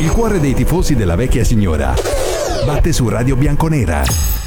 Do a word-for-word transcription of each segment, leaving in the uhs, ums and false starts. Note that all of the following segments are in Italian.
Il cuore dei tifosi della vecchia signora batte su Radio Bianconera.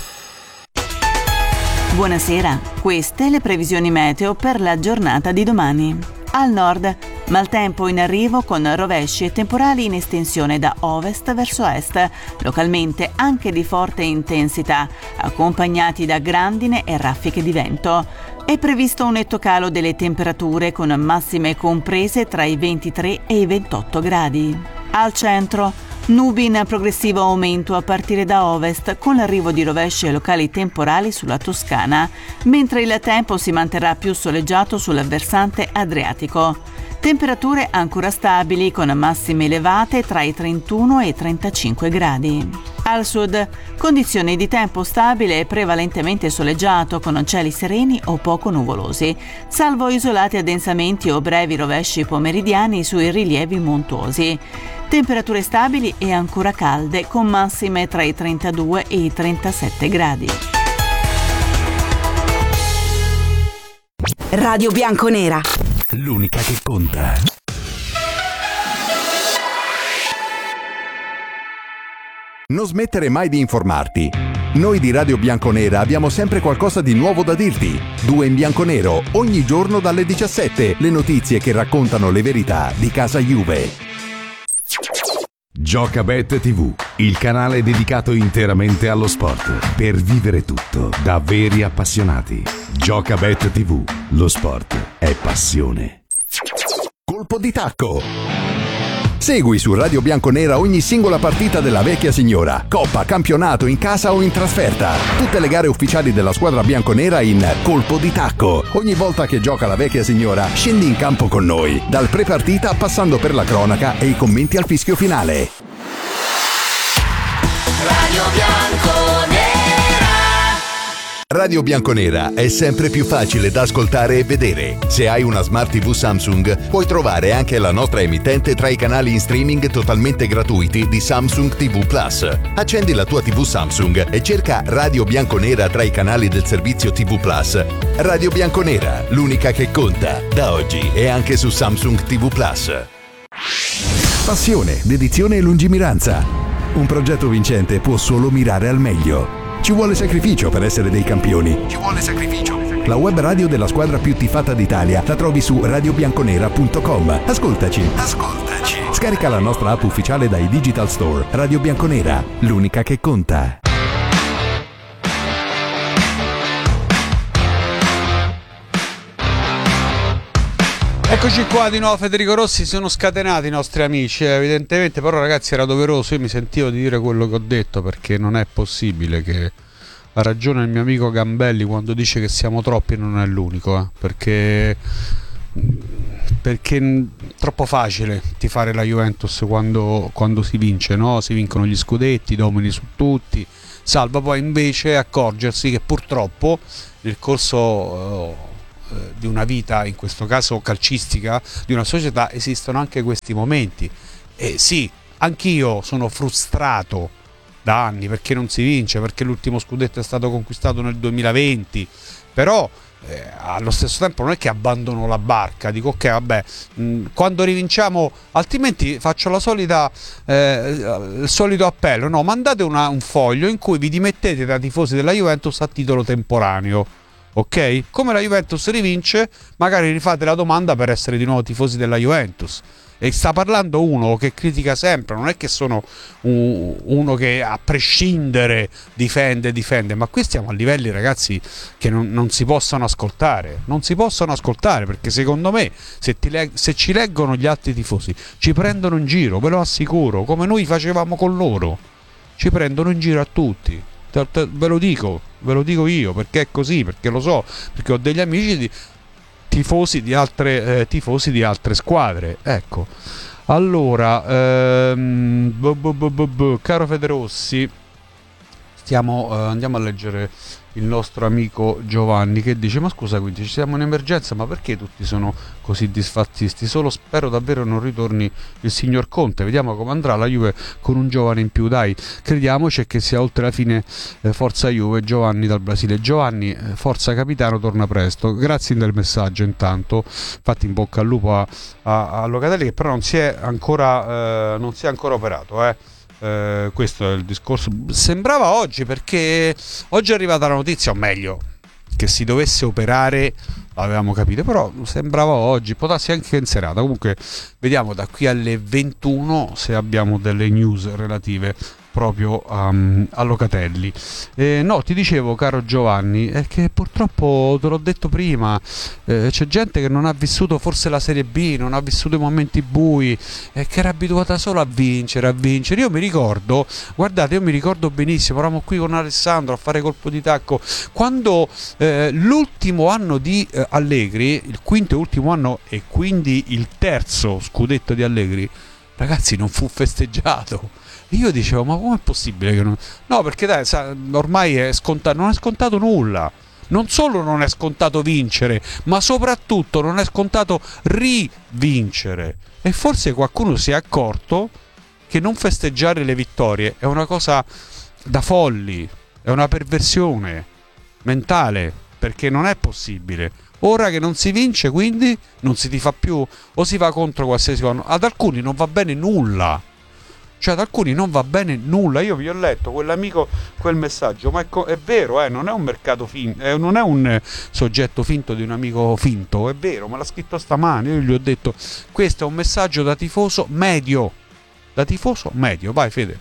Buonasera, queste le previsioni meteo per la giornata di domani. Al nord, maltempo in arrivo con rovesci e temporali in estensione da ovest verso est, localmente anche di forte intensità, accompagnati da grandine e raffiche di vento. È previsto un netto calo delle temperature con massime comprese tra i ventitré e i ventotto gradi. Al centro, nubi in progressivo aumento a partire da ovest con l'arrivo di rovesci e locali temporali sulla Toscana, mentre il tempo si manterrà più soleggiato sul versante adriatico. Temperature ancora stabili con massime elevate tra i trentuno e i trentacinque gradi. Al sud, condizioni di tempo stabile e prevalentemente soleggiato con cieli sereni o poco nuvolosi, salvo isolati addensamenti o brevi rovesci pomeridiani sui rilievi montuosi. Temperature stabili e ancora calde con massime tra i trentadue e i trentasette gradi. Radio Bianconera, l'unica che conta. Non smettere mai di informarti. Noi di Radio Bianconera abbiamo sempre qualcosa di nuovo da dirti. Due in bianconero, ogni giorno dalle diciassette, le notizie che raccontano le verità di casa Juve. Giocabet tivù, il canale dedicato interamente allo sport, per vivere tutto da veri appassionati. Giocabet tivù, lo sport è passione. Colpo di tacco. Segui su Radio Bianconera ogni singola partita della vecchia signora, coppa, campionato, in casa o in trasferta. Tutte le gare ufficiali della squadra bianconera in Colpo di tacco. Ogni volta che gioca la vecchia signora, scendi in campo con noi, dal pre-partita passando per la cronaca e i commenti al fischio finale. Radio Bianconera. Radio Bianconera è sempre più facile da ascoltare e vedere. Se hai una Smart tivù Samsung, puoi trovare anche la nostra emittente tra i canali in streaming totalmente gratuiti di Samsung tivù Plus. Accendi la tua tivù Samsung e cerca Radio Bianconera tra i canali del servizio tivù Plus. Radio Bianconera, l'unica che conta, da oggi e anche su Samsung tivù Plus. Passione, dedizione e lungimiranza. Un progetto vincente può solo mirare al meglio. Ci vuole sacrificio per essere dei campioni. Ci vuole sacrificio. La web radio della squadra più tifata d'Italia la trovi su radio bianconera punto com. Ascoltaci. Ascoltaci. Scarica la nostra app ufficiale dai Digital Store. Radio Bianconera, l'unica che conta. Eccoci qua di nuovo, Federico Rossi. Sono scatenati i nostri amici, eh, evidentemente, però ragazzi era doveroso, io mi sentivo di dire quello che ho detto, perché non è possibile che ha ragione il mio amico Gambelli quando dice che siamo troppi e non è l'unico, eh, perché perché è troppo facile tifare la Juventus quando, quando si vince, no? Si vincono gli scudetti, domini su tutti, salva poi invece accorgersi che purtroppo nel corso eh, di una vita, in questo caso calcistica, di una società, esistono anche questi momenti. E sì, anch'io sono frustrato da anni perché non si vince, perché l'ultimo scudetto è stato conquistato nel duemilaventi, però eh, allo stesso tempo non è che abbandono la barca, dico ok vabbè, mh, quando rivinciamo, altrimenti faccio la solita eh, il solito appello, no, mandate una, un foglio in cui vi dimettete da tifosi della Juventus a titolo temporaneo. Ok? Come la Juventus rivince, magari rifate la domanda per essere di nuovo tifosi della Juventus. E sta parlando uno che critica sempre, non è che sono un, uno che a prescindere difende, difende, ma qui stiamo a livelli, ragazzi, che non, non si possono ascoltare, non si possono ascoltare, perché secondo me se, ti leg- se ci leggono gli altri tifosi ci prendono in giro, ve lo assicuro, come noi facevamo con loro, ci prendono in giro a tutti. Ve lo dico, ve lo dico io, perché è così, perché lo so, perché ho degli amici di, tifosi di altre eh, tifosi di altre squadre. Ecco, allora ehm, bu, bu, bu, bu, bu, caro Federossi, Stiamo, uh, andiamo a leggere il nostro amico Giovanni che dice: ma scusa, quindi ci siamo in emergenza, ma perché tutti sono così disfattisti? Solo spero davvero non ritorni il signor Conte, vediamo come andrà la Juve con un giovane in più, dai, crediamoci che sia oltre la fine. eh, forza Juve. Giovanni dal Brasile. Giovanni, eh, forza capitano, torna presto, grazie del messaggio intanto, infatti in bocca al lupo a, a, a Locatelli, che però non si è ancora, eh, non si è ancora operato, eh. Uh, questo è il discorso. Sembrava oggi, perché oggi è arrivata la notizia, o meglio, che si dovesse operare, l'avevamo capito, però sembrava oggi, potrà anche in serata. Comunque vediamo da qui alle ventuno se abbiamo delle news relative proprio um, a Locatelli. Eh, no, ti dicevo, caro Giovanni, è che purtroppo, te l'ho detto prima, eh, c'è gente che non ha vissuto forse la Serie B, non ha vissuto i momenti bui, e che era abituata solo a vincere, a vincere. Io mi ricordo, guardate, io mi ricordo benissimo, eravamo qui con Alessandro a fare colpo di tacco, quando eh, l'ultimo anno di eh, Allegri, il quinto e ultimo anno, e quindi il terzo scudetto di Allegri, ragazzi, non fu festeggiato. Io dicevo, ma com'è possibile che non... No, perché dai, sa, ormai è scontato, non è scontato nulla. Non solo non è scontato vincere, ma soprattutto non è scontato rivincere. E forse qualcuno si è accorto che non festeggiare le vittorie è una cosa da folli, è una perversione mentale, perché non è possibile. Ora che non si vince, quindi non si tifa più, o si va contro qualsiasi cosa. Ad alcuni non va bene nulla. Cioè, ad alcuni non va bene nulla. Io vi ho letto quell'amico, quel messaggio, ma è, co- è vero, eh, non è un mercato finto, eh, non è un eh, soggetto finto di un amico finto, è vero, me l'ha scritto stamane. Io gli ho detto, questo è un messaggio da tifoso medio, da tifoso medio. Vai, Fede.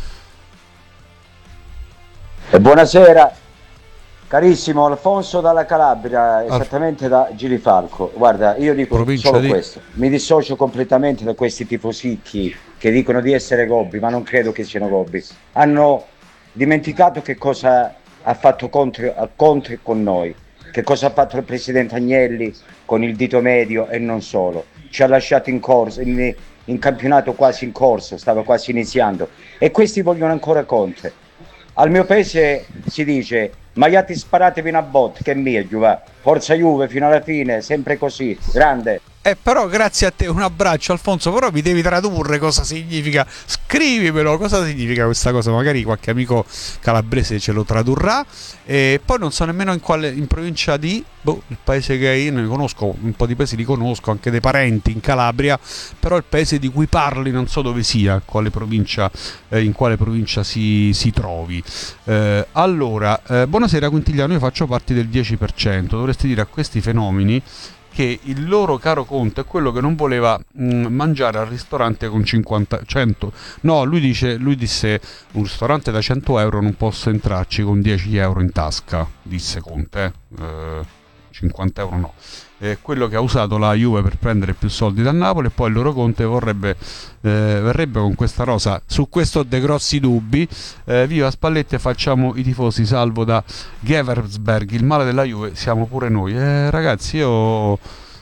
E buonasera, carissimo Alfonso dalla Calabria, esattamente da Girifalco. Guarda, io dico Provincia solo di... questo, mi dissocio completamente da questi tifosicchi che dicono di essere gobbi, ma non credo che siano gobbi. Hanno dimenticato che cosa ha fatto Conte, Conte con noi, che cosa ha fatto il presidente Agnelli con il dito medio e non solo. Ci ha lasciato in corso, in, in campionato quasi in corso, stava quasi iniziando, e questi vogliono ancora Conte. Al mio paese si dice: maiati sparatevi una botte, che è mia, Giuva. Forza Juve fino alla fine, sempre così, grande. Eh, però grazie a te, un abbraccio Alfonso, però mi devi tradurre cosa significa, scrivimelo, cosa significa questa cosa, magari qualche amico calabrese ce lo tradurrà. E poi non so nemmeno in quale, in provincia di, boh, il paese che io ne conosco, un po' di paesi li conosco, anche dei parenti in Calabria, però il paese di cui parli non so dove sia, quale provincia, eh, in quale provincia si, si trovi. Eh, allora, eh, buonasera Quintigliano, io faccio parte del dieci per cento, dovresti dire a questi fenomeni che il loro caro Conte è quello che non voleva mh, mangiare al ristorante con cinquanta, cento, no, lui dice, lui disse, un ristorante da cento euro non posso entrarci con dieci euro in tasca, disse Conte, eh, cinquanta euro no. È quello che ha usato la Juve per prendere più soldi dal Napoli, e poi il loro Conte vorrebbe, eh, verrebbe con questa rosa. Su questo ho dei grossi dubbi. Eh, viva Spalletti e facciamo i tifosi, salvo da Geversberg, il male della Juve siamo pure noi. Eh, ragazzi, io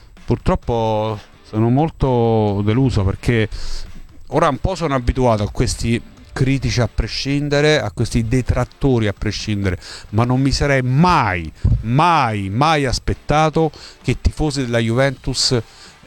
purtroppo sono molto deluso, perché ora un po' sono abituato a questi critici a prescindere, a questi detrattori a prescindere, ma non mi sarei mai, mai, mai aspettato che i tifosi della Juventus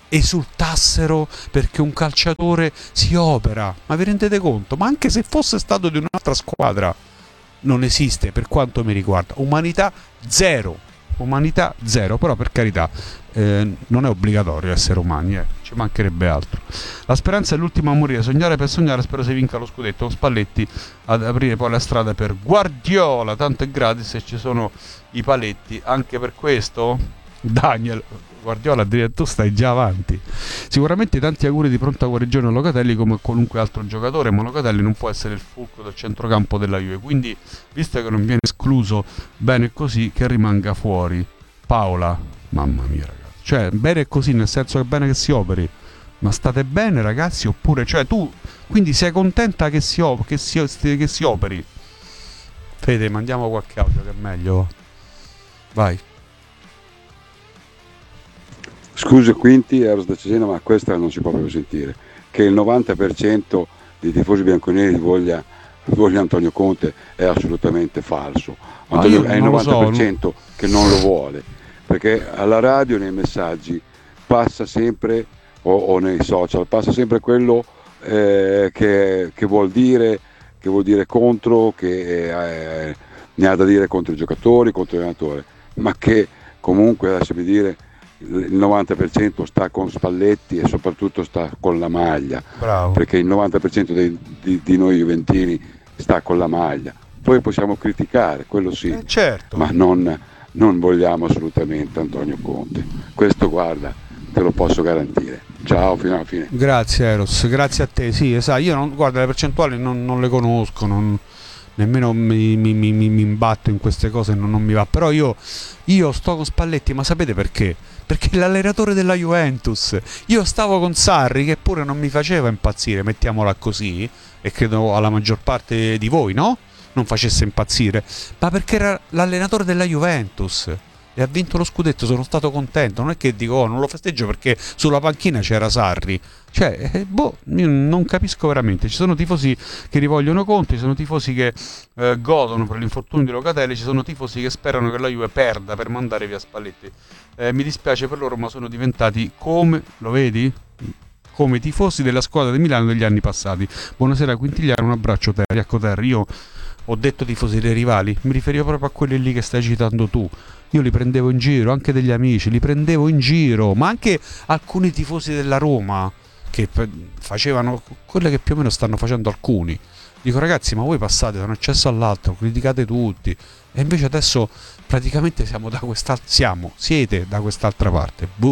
esultassero perché un calciatore si opera. Ma vi rendete conto? Ma anche se fosse stato di un'altra squadra, non esiste, per quanto mi riguarda. Umanità zero, umanità zero, però per carità, eh, non è obbligatorio essere umani, eh. Ci mancherebbe altro. La speranza è l'ultima a morire, sognare per sognare, spero si vinca lo scudetto. Spalletti ad aprire poi la strada per Guardiola, tanto è gratis e ci sono i paletti anche per questo. Daniel Guardiola, tu stai già avanti. Sicuramente tanti auguri di pronta guarigione a Locatelli, come a qualunque altro giocatore, ma Locatelli non può essere il fulcro del centrocampo della Juve, quindi visto che non viene escluso, bene così che rimanga fuori. Paola, mamma mia ragazzi, cioè bene così, nel senso che è bene che si operi, ma state bene ragazzi, oppure, cioè tu quindi sei contenta che si, op- che si, che si operi? Fede, mandiamo qualche audio che è meglio, vai. Scusa Quinti, ero da Cesena, ma questa non si può proprio sentire, che il novanta per cento dei tifosi bianconeri voglia voglio Antonio Conte è assolutamente falso. Antonio, ah, è il novanta per cento so, che non lo vuole, perché alla radio nei messaggi passa sempre, o, o nei social, passa sempre quello eh, che, che vuol dire, che vuol dire contro, che eh, ne ha da dire contro i giocatori, contro l'allenatore, ma che comunque, lasciami dire, il novanta per cento sta con Spalletti e soprattutto sta con la maglia. Bravo. Perché il novanta per cento dei, di, di noi juventini sta con la maglia. Poi possiamo criticare, quello sì, eh certo. ma non, non vogliamo assolutamente Antonio Conte. Questo, guarda, te lo posso garantire. Ciao, fino alla fine. Grazie Eros, grazie a te. Sì, esatto. Io non, guarda, le percentuali non, non le conosco, non, nemmeno mi, mi, mi, mi imbatto in queste cose, non, non mi va. Però io, io sto con Spalletti, ma sapete perché? Perché è l'allenatore della Juventus. Io stavo con Sarri, che pure non mi faceva impazzire, mettiamola così, e credo alla maggior parte di voi, no? Non facesse impazzire, ma perché era l'allenatore della Juventus e ha vinto lo scudetto, sono stato contento. Non è che dico oh, non lo festeggio perché sulla panchina c'era Sarri. Cioè, eh, boh, io non capisco veramente. Ci sono tifosi che rivogliono Conte, ci sono tifosi che eh, godono per l'infortunio di Locatelli, ci sono tifosi che sperano che la Juve perda per mandare via Spalletti. Eh, mi dispiace per loro, ma sono diventati come, lo vedi? Come i tifosi della squadra di Milano degli anni passati. Buonasera Quintigliano, un abbraccio Terry. Ecco Terry, io ho detto tifosi dei rivali, mi riferivo proprio a quelli lì che stai citando tu. Io li prendevo in giro, anche degli amici, li prendevo in giro, ma anche alcuni tifosi della Roma che facevano quelle che più o meno stanno facendo alcuni. Dico ragazzi, ma voi passate da un accesso all'altro, criticate tutti, e invece adesso praticamente siamo da quest'altra, siamo, siete da quest'altra parte. Buh.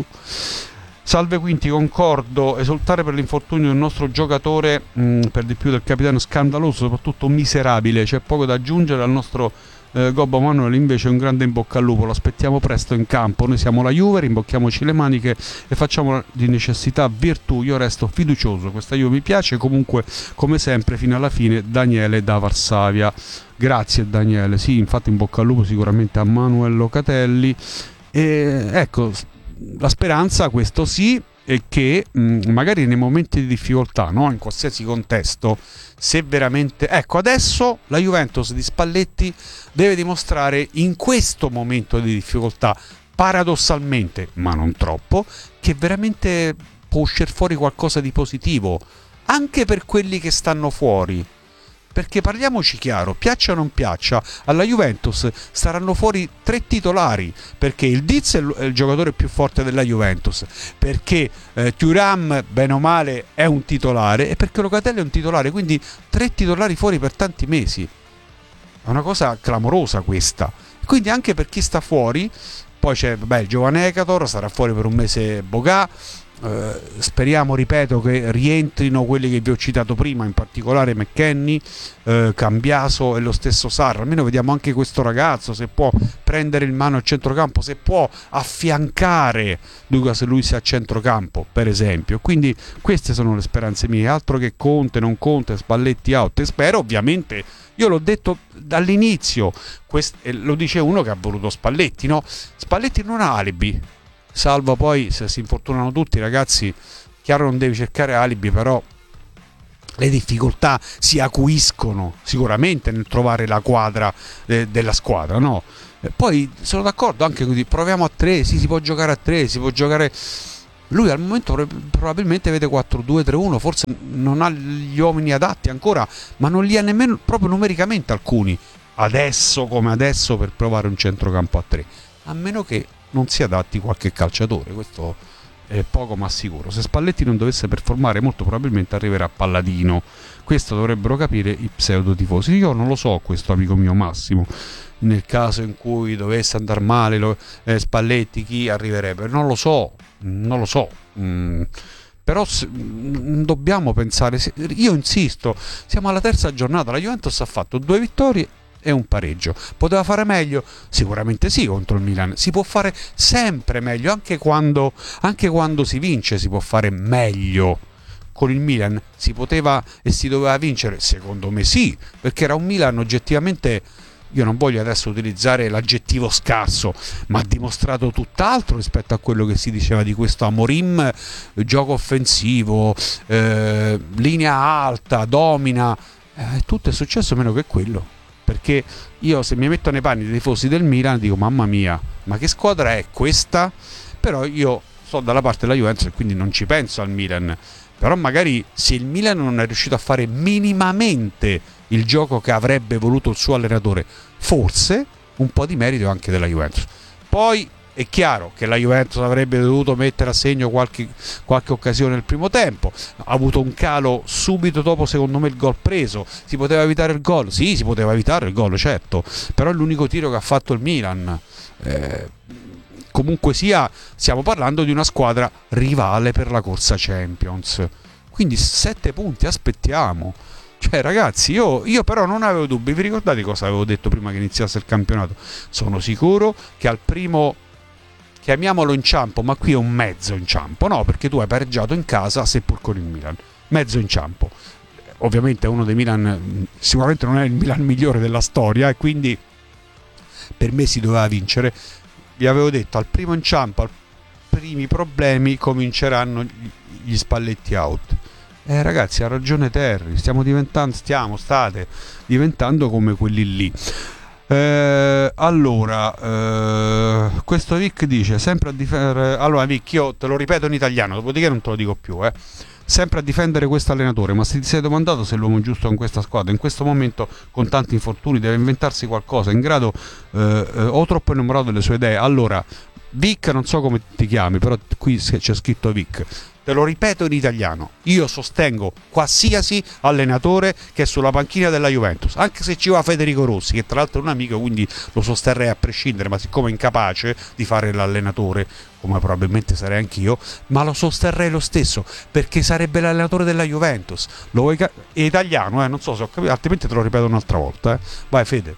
Salve Quinti, concordo, esultare per l'infortunio del nostro giocatore, mh, per di più del capitano, scandaloso, soprattutto miserabile, c'è poco da aggiungere. Al nostro eh, Gobbo Manuel invece un grande in bocca al lupo, lo aspettiamo presto in campo, noi siamo la Juve, rimbocchiamoci le maniche e facciamo di necessità virtù. Io resto fiducioso, questa Juve mi piace, comunque come sempre fino alla fine. Daniele da Varsavia. Grazie Daniele, sì, infatti in bocca al lupo sicuramente a Manuel Locatelli. E ecco, la speranza, questo sì, è che mh, magari nei momenti di difficoltà, no? In qualsiasi contesto, se veramente, ecco, adesso la Juventus di Spalletti deve dimostrare in questo momento di difficoltà, paradossalmente, ma non troppo, che veramente può uscire fuori qualcosa di positivo anche per quelli che stanno fuori. Perché parliamoci chiaro, piaccia o non piaccia, alla Juventus saranno fuori tre titolari, perché il Diz è il giocatore più forte della Juventus, perché eh, Thuram bene o male è un titolare e perché Locatelli è un titolare, quindi tre titolari fuori per tanti mesi. È una cosa clamorosa questa. Quindi anche per chi sta fuori, poi c'è beh, il giovane Ecator, sarà fuori per un mese Bogà. Uh, speriamo, ripeto, che rientrino quelli che vi ho citato prima, in particolare McKennie, uh, Cambiaso e lo stesso Sarra. Almeno vediamo anche questo ragazzo se può prendere il mano al centrocampo, se può affiancare Douglas Luiz a centrocampo, per esempio. Quindi queste sono le speranze mie, altro che Conte, non Conte, Spalletti out. E spero, ovviamente, io l'ho detto dall'inizio, quest- lo dice uno che ha voluto Spalletti, no? Spalletti non ha alibi, salvo poi se si infortunano tutti, ragazzi, chiaro non devi cercare alibi, però le difficoltà si acuiscono sicuramente nel trovare la quadra eh, della squadra, no? E poi sono d'accordo anche così, proviamo a tre, sì, si può giocare a tre, si può giocare. Lui al momento probabilmente vede quattro due tre uno, forse non ha gli uomini adatti ancora, ma non li ha nemmeno proprio numericamente alcuni adesso come adesso per provare un centrocampo a tre, a meno che non si adatti qualche calciatore. Questo è poco ma sicuro. Se Spalletti non dovesse performare, molto probabilmente arriverà Palladino. Questo dovrebbero capire i pseudo tifosi. Io non lo so, questo amico mio Massimo, nel caso in cui dovesse andare male lo, eh, Spalletti, chi arriverebbe? Non lo so, non lo so. Mm. Però se, mm, dobbiamo pensare, se, io insisto, siamo alla terza giornata, la Juventus ha fatto due vittorie e un pareggio. Poteva fare meglio? Sicuramente sì, contro il Milan. Si può fare sempre meglio, anche quando, anche quando si vince si può fare meglio. Con il Milan si poteva e si doveva vincere? Secondo me sì, perché era un Milan oggettivamente, io non voglio adesso utilizzare l'aggettivo scarso, ma ha dimostrato tutt'altro rispetto a quello che si diceva di questo Amorim, gioco offensivo, eh, linea alta, domina. eh, tutto è successo meno che quello, perché io se mi metto nei panni dei tifosi del Milan dico mamma mia, ma che squadra è questa? Però io sto dalla parte della Juventus e quindi non ci penso al Milan. Però magari se il Milan non è riuscito a fare minimamente il gioco che avrebbe voluto il suo allenatore, forse un po' di merito anche della Juventus. Poi è chiaro che la Juventus avrebbe dovuto mettere a segno qualche, qualche occasione nel primo tempo, ha avuto un calo subito dopo secondo me il gol preso, si poteva evitare il gol, sì si poteva evitare il gol certo, però è l'unico tiro che ha fatto il Milan. Eh, comunque sia, stiamo parlando di una squadra rivale per la corsa Champions, quindi sette punti, aspettiamo. Cioè ragazzi, io, io però non avevo dubbi. Vi ricordate cosa avevo detto prima che iniziasse il campionato? Sono sicuro che al primo, chiamiamolo inciampo, ma qui è un mezzo inciampo, no? Perché tu hai pareggiato in casa seppur con il Milan, mezzo inciampo. Ovviamente è uno dei Milan, sicuramente non è il Milan migliore della storia e quindi per me si doveva vincere. Vi avevo detto, al primo inciampo, ai primi problemi cominceranno gli Spalletti out. Eh ragazzi, ha ragione Terry, stiamo diventando, stiamo, state diventando come quelli lì. Eh, allora, eh, questo Vic dice, sempre a difendere, allora Vic, io te lo ripeto in italiano, dopodiché non te lo dico più, eh. Sempre a difendere questo allenatore, ma se ti sei domandato se è l'uomo giusto con questa squadra, in questo momento con tanti infortuni deve inventarsi qualcosa, in grado eh, eh, o troppo innamorato delle sue idee. Allora, Vic, non so come ti chiami, però qui c'è scritto Vic. Te lo ripeto in italiano, io sostengo qualsiasi allenatore che è sulla panchina della Juventus, anche se ci va Federico Rossi, che tra l'altro è un amico, quindi lo sosterrei a prescindere, ma siccome è incapace di fare l'allenatore, come probabilmente sarei anch'io, ma lo sosterrei lo stesso, perché sarebbe l'allenatore della Juventus. Lo vuoi ca- è italiano, eh? Non so se ho capito, altrimenti te lo ripeto un'altra volta. Eh? Vai Fede.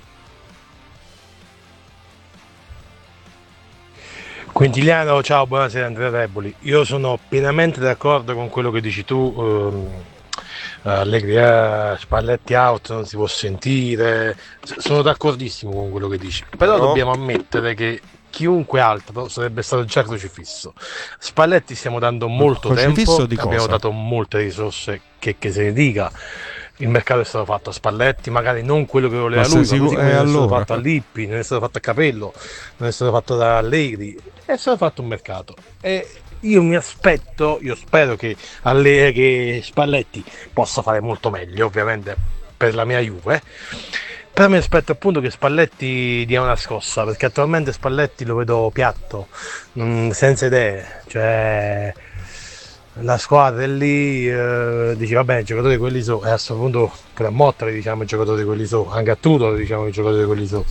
Quintiliano, ciao, buonasera Andrea Reboli. Io sono pienamente d'accordo con quello che dici tu, ehm, Allegri, eh, Spalletti out, non si può sentire, sono d'accordissimo con quello che dici, però Però- dobbiamo ammettere che chiunque altro sarebbe stato già crocifisso. Spalletti stiamo dando molto crocifisso tempo, di cosa? abbiamo dato molte risorse, che, che se ne dica. Il mercato è stato fatto a Spalletti, magari non quello che voleva Ma lui, ma sei così sicuro- come eh, non è stato allora? fatto a Lippi, non è stato fatto a Capello, non è stato fatto da Allegri, è stato fatto un mercato. E io mi aspetto, io spero che, alle, che Spalletti possa fare molto meglio, ovviamente per la mia Juve, però mi aspetto appunto che Spalletti dia una scossa, perché attualmente Spalletti lo vedo piatto, mm, senza idee, cioè la squadra è lì, eh, dici vabbè i giocatori quelli so, e a questo punto per Motta diciamo i giocatori quelli so, anche a Tudor diciamo i giocatori quelli so.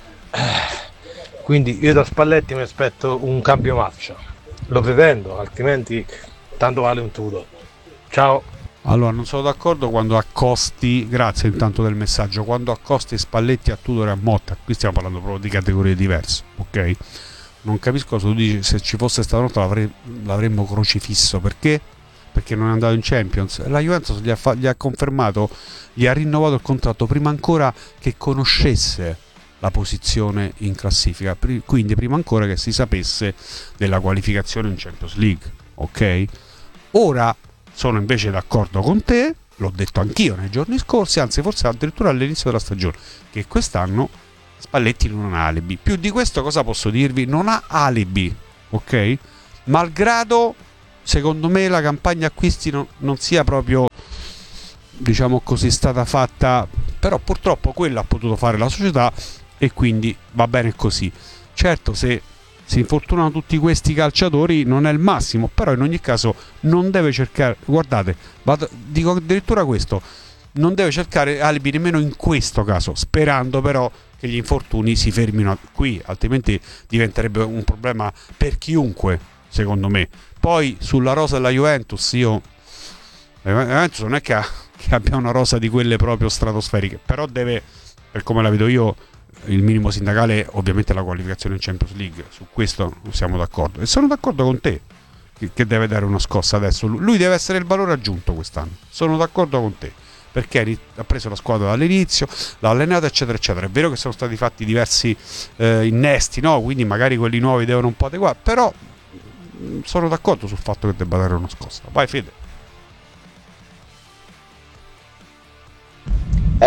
Eh, quindi io da Spalletti mi aspetto un cambio marcia, lo pretendo, altrimenti tanto vale un Tudor. Ciao. Allora, non sono d'accordo quando accosti, grazie intanto del messaggio, quando accosti Spalletti a Tudor e a Motta, qui stiamo parlando proprio di categorie diverse, ok? Non capisco cosa tu dici, se ci fosse stata nota l'avrei, l'avremmo crocifisso, perché? Perché non è andato in Champions. La Juventus gli ha, fa, gli ha confermato, gli ha rinnovato il contratto prima ancora che conoscesse la posizione in classifica, quindi prima ancora che si sapesse della qualificazione in Champions League, ok? Ora sono invece d'accordo con te, l'ho detto anch'io nei giorni scorsi, anzi forse addirittura all'inizio della stagione, che quest'anno Spalletti non ha alibi. Più di questo cosa posso dirvi? Non ha alibi, ok? Malgrado secondo me la campagna acquisti non, non sia proprio, diciamo così, stata fatta, però purtroppo quello ha potuto fare la società e quindi va bene così. Certo, se si infortunano tutti questi calciatori non è il massimo, però in ogni caso non deve cercare, guardate, vado, dico addirittura questo, non deve cercare alibi nemmeno in questo caso, sperando però che gli infortuni si fermino qui, altrimenti diventerebbe un problema per chiunque, secondo me. Poi sulla rosa della Juventus, io la Juventus non è che, ha, che abbia una rosa di quelle proprio stratosferiche, però deve, per come la vedo io, il minimo sindacale ovviamente la qualificazione in Champions League, su questo siamo d'accordo e sono d'accordo con te che, che deve dare una scossa adesso, lui deve essere il valore aggiunto quest'anno, sono d'accordo con te, perché ha preso la squadra dall'inizio, l'ha allenata eccetera eccetera. È vero che sono stati fatti diversi eh, innesti, no? Quindi magari quelli nuovi devono un po' adeguare, però mh, sono d'accordo sul fatto che debba dare una scossa. Vai Fede.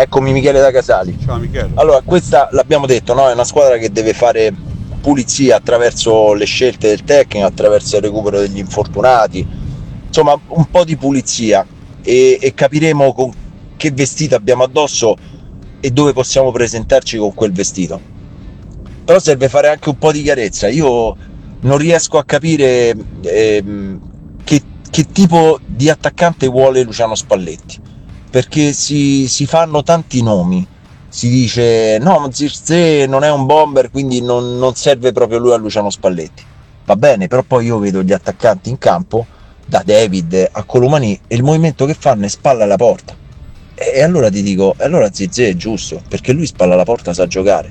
Eccomi Michele da Casali. Ciao Michele. Allora, questa l'abbiamo detto, no? È una squadra che deve fare pulizia attraverso le scelte del tecnico, attraverso il recupero degli infortunati, insomma un po' di pulizia e, e capiremo con che vestito abbiamo addosso e dove possiamo presentarci con quel vestito. Però serve fare anche un po' di chiarezza. Io non riesco a capire ehm, che, che tipo di attaccante vuole Luciano Spalletti, perché si, si fanno tanti nomi. Si dice no, Zirkzee non è un bomber, quindi non, non serve proprio lui a Luciano Spalletti. Va bene, però poi io vedo gli attaccanti in campo, da David a Colomani, e il movimento che fanno è spalla alla porta. E allora ti dico, allora Zirkzee è giusto, perché lui spalla alla porta sa giocare.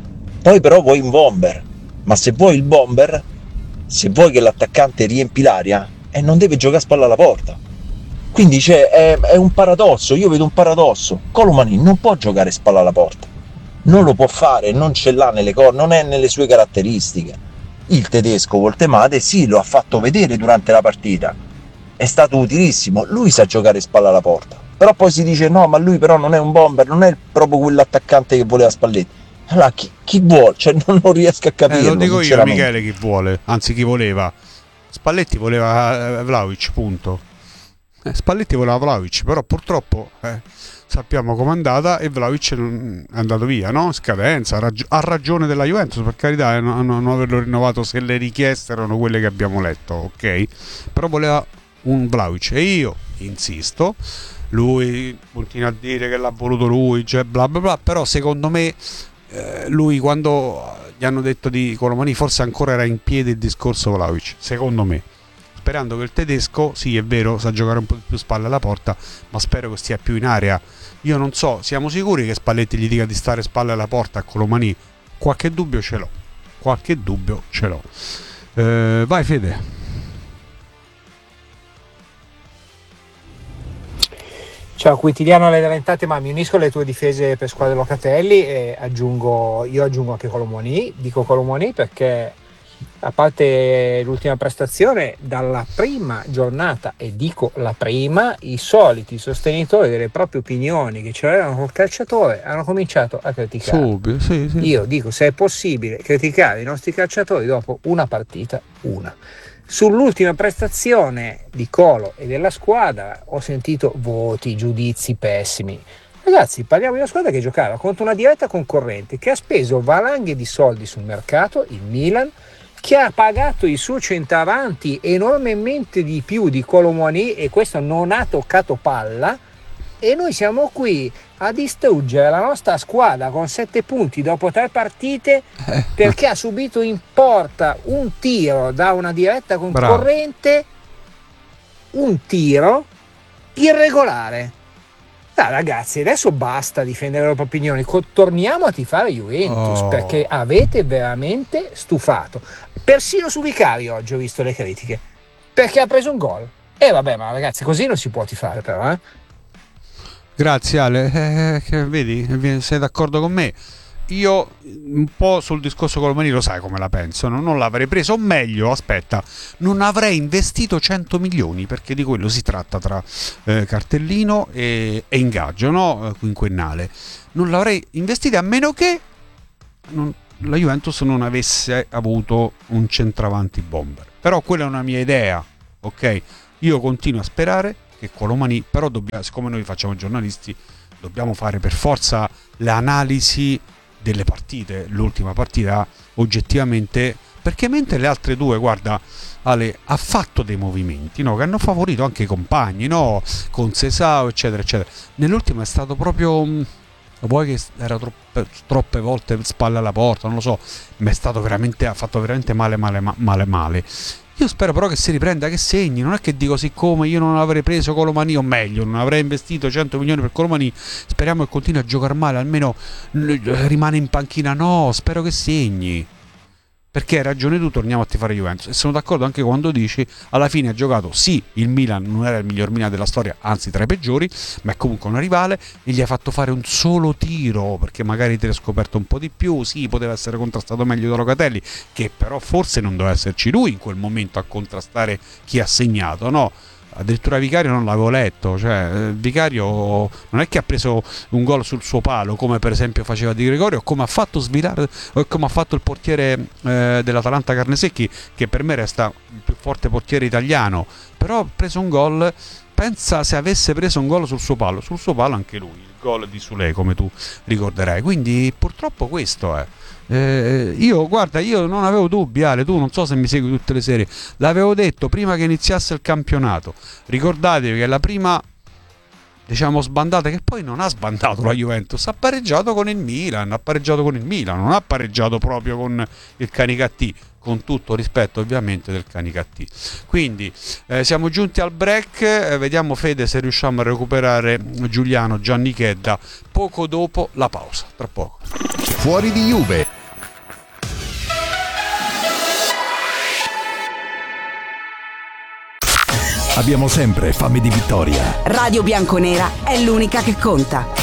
Poi però vuoi un bomber, ma se vuoi il bomber, se vuoi che l'attaccante riempi l'aria, e non deve giocare a spalla alla porta. Quindi c'è, è, è un paradosso, io vedo un paradosso. Colomani non può giocare spalla alla porta, non lo può fare, non ce l'ha nelle corde, non è nelle sue caratteristiche. Il tedesco Voltemade sì, lo ha fatto vedere durante la partita, è stato utilissimo, lui sa giocare spalla alla porta. Però poi si dice no, ma lui però non è un bomber, non è proprio quell'attaccante che voleva Spalletti. Allora chi, chi vuole? Cioè non, non riesco a capirlo, eh, lo dico io Michele chi vuole, anzi chi voleva. Spalletti voleva Vlahovic, punto. Eh, Spalletti voleva Vlahovic, però purtroppo eh, sappiamo com'è andata e Vlahovic è andato via, no? Scadenza, ha, raggi- ha ragione della Juventus, per carità, eh, non, non averlo rinnovato se le richieste erano quelle che abbiamo letto, ok? Però voleva un Vlahovic e io insisto, lui continua a dire che l'ha voluto lui, cioè bla bla bla, però secondo me eh, lui quando gli hanno detto di Colomani forse ancora era in piedi il discorso Vlahovic, secondo me. Sperando che il tedesco, sì è vero, sa giocare un po' più spalle alla porta, ma spero che stia più in area. Io non so, siamo sicuri che Spalletti gli dica di stare spalle alla porta a Colomani? Qualche dubbio ce l'ho, qualche dubbio ce l'ho. Eh, vai Fede. Ciao Quintiliano alle Dalentate, ma mi unisco alle tue difese per squadre Locatelli e aggiungo, io aggiungo anche Colomani, dico Colomani perché a parte l'ultima prestazione, dalla prima giornata, e dico la prima, i soliti sostenitori delle proprie opinioni che ce l'avevano col calciatore hanno cominciato a criticare. Subito, sì, sì. Io dico, se è possibile criticare i nostri calciatori dopo una partita, una. Sull'ultima prestazione di Colo e della squadra ho sentito voti, giudizi pessimi. Ragazzi, parliamo di una squadra che giocava contro una diretta concorrente, che ha speso valanghe di soldi sul mercato, il Milan, che ha pagato il suo centravanti enormemente di più di Colomani e questo non ha toccato palla, e noi siamo qui a distruggere la nostra squadra con sette punti dopo tre partite perché ha subito in porta un tiro da una diretta concorrente. Bravo. Un tiro irregolare. Ah, ragazzi, adesso basta difendere le proprie opinioni, torniamo a tifare Juventus, oh. perché avete veramente stufato. Persino su Vicario oggi ho visto le critiche, perché ha preso un gol. E eh, vabbè, ma ragazzi, così non si può tifare però, eh? Grazie Ale, eh, che vedi, sei d'accordo con me? Io un po' sul discorso Colomani lo sai come la penso, no? Non l'avrei preso, o meglio, aspetta, non avrei investito cento milioni, perché di quello si tratta tra eh, cartellino e, e ingaggio, no? Quinquennale. Non l'avrei investito a meno che non, la Juventus non avesse avuto un centravanti bomber. Però quella è una mia idea, ok? Io continuo a sperare che Colomani, però dobbiamo, siccome noi facciamo giornalisti, dobbiamo fare per forza l'analisi delle partite, l'ultima partita oggettivamente, perché mentre le altre due, guarda Ale, ha fatto dei movimenti, no, che hanno favorito anche i compagni, no, con Sesao eccetera eccetera, nell'ultimo è stato proprio, vuoi che era troppe, troppe volte spalla alla porta, non lo so, ma è stato veramente, ha fatto veramente male male male male. Io spero però che si riprenda, che segni. Non è che dico siccome io non avrei preso Colomani, o meglio, non avrei investito cento milioni per Colomani, speriamo che continui a giocare male, almeno rimane in panchina. No, spero che segni. Perché hai ragione tu, torniamo a tifare Juventus. E sono d'accordo anche quando dici, alla fine ha giocato, sì, il Milan non era il miglior Milan della storia, anzi tra i peggiori, ma è comunque una rivale, e gli hai fatto fare un solo tiro, perché magari te l'hai scoperto un po' di più, sì, poteva essere contrastato meglio da Locatelli, che però forse non doveva esserci lui in quel momento a contrastare chi ha segnato, no? addirittura Vicario non l'avevo letto, cioè Vicario non è che ha preso un gol sul suo palo come per esempio faceva Di Gregorio, come ha fatto Svilar o come ha fatto il portiere eh, dell'Atalanta Carnesecchi, che per me resta il più forte portiere italiano, però ha preso un gol. Pensa se avesse preso un gol sul suo palo, sul suo palo anche lui, il gol di Sule, come tu ricorderai. Quindi purtroppo questo è. Eh, io guarda, io non avevo dubbi, Ale, tu non so se mi segui tutte le serie, l'avevo detto prima che iniziasse il campionato. Ricordatevi che la prima, diciamo, sbandata, che poi non ha sbandato la Juventus, ha pareggiato con il Milan, ha pareggiato con il Milan, non ha pareggiato proprio con il Canicattì, con tutto rispetto ovviamente del Canicattì. Quindi eh, siamo giunti al break, eh, vediamo Fede se riusciamo a recuperare Giuliano Giannichedda poco dopo la pausa, tra poco. Fuori di Juve. Abbiamo sempre fame di vittoria. Radio Bianconera è l'unica che conta.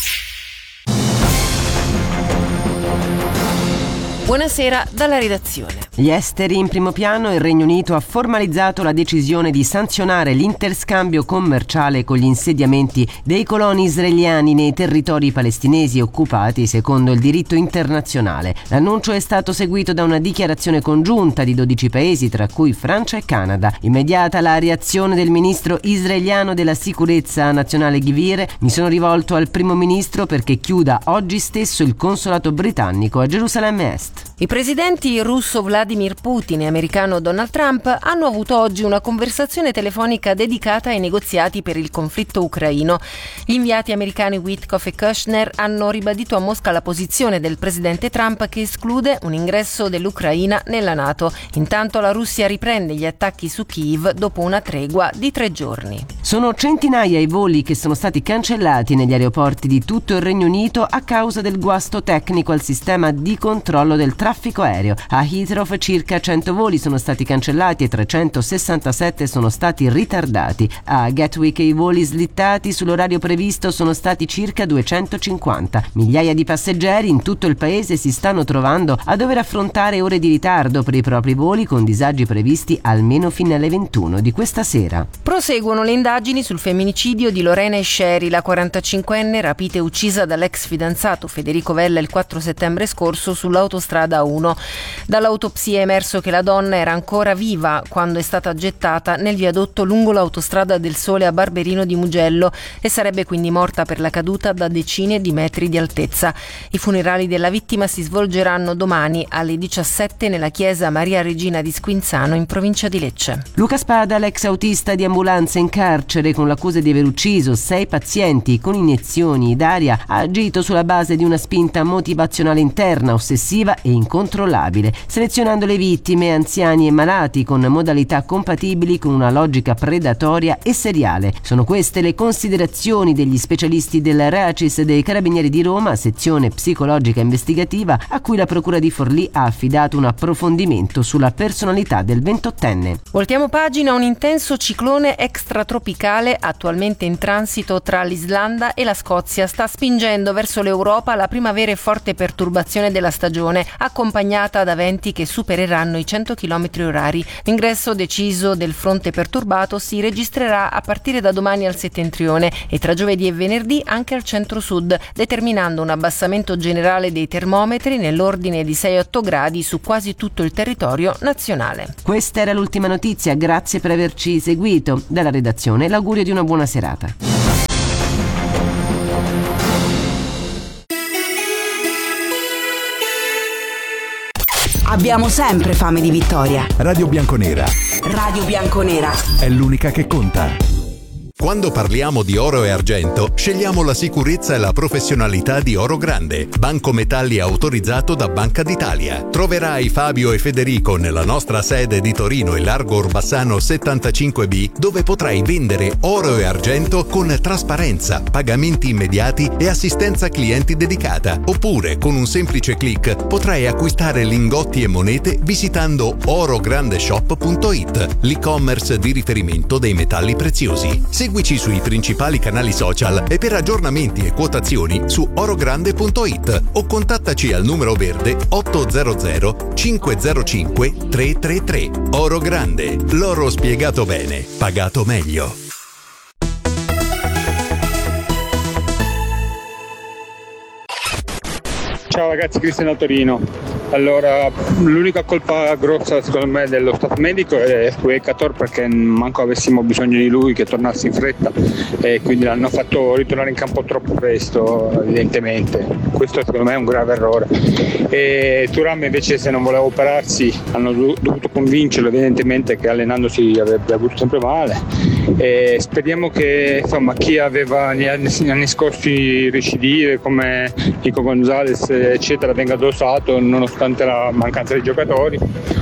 Buonasera dalla redazione. Gli esteri in primo piano. Il Regno Unito ha formalizzato la decisione di sanzionare l'interscambio commerciale con gli insediamenti dei coloni israeliani nei territori palestinesi occupati secondo il diritto internazionale. L'annuncio è stato seguito da una dichiarazione congiunta di dodici paesi, tra cui Francia e Canada. Immediata la reazione del ministro israeliano della sicurezza nazionale Gvir: mi sono rivolto al primo ministro perché chiuda oggi stesso il consolato britannico a Gerusalemme Est. I presidenti russo Vladimir Putin e americano Donald Trump hanno avuto oggi una conversazione telefonica dedicata ai negoziati per il conflitto ucraino. Gli inviati americani Witkoff e Kushner hanno ribadito a Mosca la posizione del presidente Trump, che esclude un ingresso dell'Ucraina nella NATO. Intanto la Russia riprende gli attacchi su Kiev dopo una tregua di tre giorni. Sono centinaia i voli che sono stati cancellati negli aeroporti di tutto il Regno Unito a causa del guasto tecnico al sistema di controllo del traffico aereo. A Heathrow circa cento voli sono stati cancellati e trecentosessantasette sono stati ritardati. A Gatwick i voli slittati sull'orario previsto sono stati circa duecentocinquanta. Migliaia di passeggeri in tutto il paese si stanno trovando a dover affrontare ore di ritardo per i propri voli, con disagi previsti almeno fino alle ventuno di questa sera. Proseguono le indagini sul femminicidio di Lorena Esceri, la quarantacinquenne rapita e uccisa dall'ex fidanzato Federico Vella il quattro settembre scorso sull'autostrada uno. Dall'autopsia è emerso che la donna era ancora viva quando è stata gettata nel viadotto lungo l'autostrada del Sole a Barberino di Mugello e sarebbe quindi morta per la caduta da decine di metri di altezza. I funerali della vittima si svolgeranno domani alle diciassette nella chiesa Maria Regina di Squinzano, in provincia di Lecce. Luca Spada, l'ex autista di ambulanza in carcere con l'accusa di aver ucciso sei pazienti con iniezioni d'aria, ha agito sulla base di una spinta motivazionale interna, ossessiva e incontrollabile, selezionando le vittime, anziani e malati, con modalità compatibili con una logica predatoria e seriale. Sono queste le considerazioni degli specialisti del RACIS dei Carabinieri di Roma, sezione psicologica investigativa, a cui la Procura di Forlì ha affidato un approfondimento sulla personalità del ventottenne. Voltiamo pagina. Un intenso ciclone extratropicale attualmente in transito tra l'Islanda e la Scozia sta spingendo verso l'Europa la prima vera e forte perturbazione della stagione, accompagnata da venti che supereranno i cento chilometri orari. L'ingresso deciso del fronte perturbato si registrerà a partire da domani al settentrione e tra giovedì e venerdì anche al centro-sud, determinando un abbassamento generale dei termometri nell'ordine di sei otto gradi su quasi tutto il territorio nazionale. Questa era l'ultima notizia, grazie per averci seguito. Dalla redazione l'augurio di una buona serata. Abbiamo sempre fame di vittoria. Radio Bianconera. Radio Bianconera È l'unica che conta. Quando parliamo di oro e argento, scegliamo la sicurezza e la professionalità di Oro Grande, banco metalli autorizzato da Banca d'Italia. Troverai Fabio e Federico nella nostra sede di Torino e Largo Orbassano settantacinque B, dove potrai vendere oro e argento con trasparenza, pagamenti immediati e assistenza clienti dedicata. Oppure, con un semplice click, potrai acquistare lingotti e monete visitando oro grande shop punto it, l'e-commerce di riferimento dei metalli preziosi. Segui Seguici sui principali canali social e per aggiornamenti e quotazioni su orogrande punto it o contattaci al numero verde ottocento cinquecentocinque trecentotrentatré. Oro Grande, l'oro spiegato bene, pagato meglio. Ciao ragazzi, Cristiano Torino. Allora, l'unica colpa grossa secondo me dello staff medico è Quecator, perché manco avessimo bisogno di lui che tornasse in fretta e quindi l'hanno fatto ritornare in campo troppo presto, evidentemente. Questo secondo me è un grave errore. E Thuram invece, se non voleva operarsi, hanno dovuto convincerlo evidentemente che allenandosi avrebbe avuto sempre male. E speriamo che insomma chi aveva negli anni, negli anni scorsi recidive come Nico Gonzalez eccetera venga dosato nonostante la mancanza di giocatori.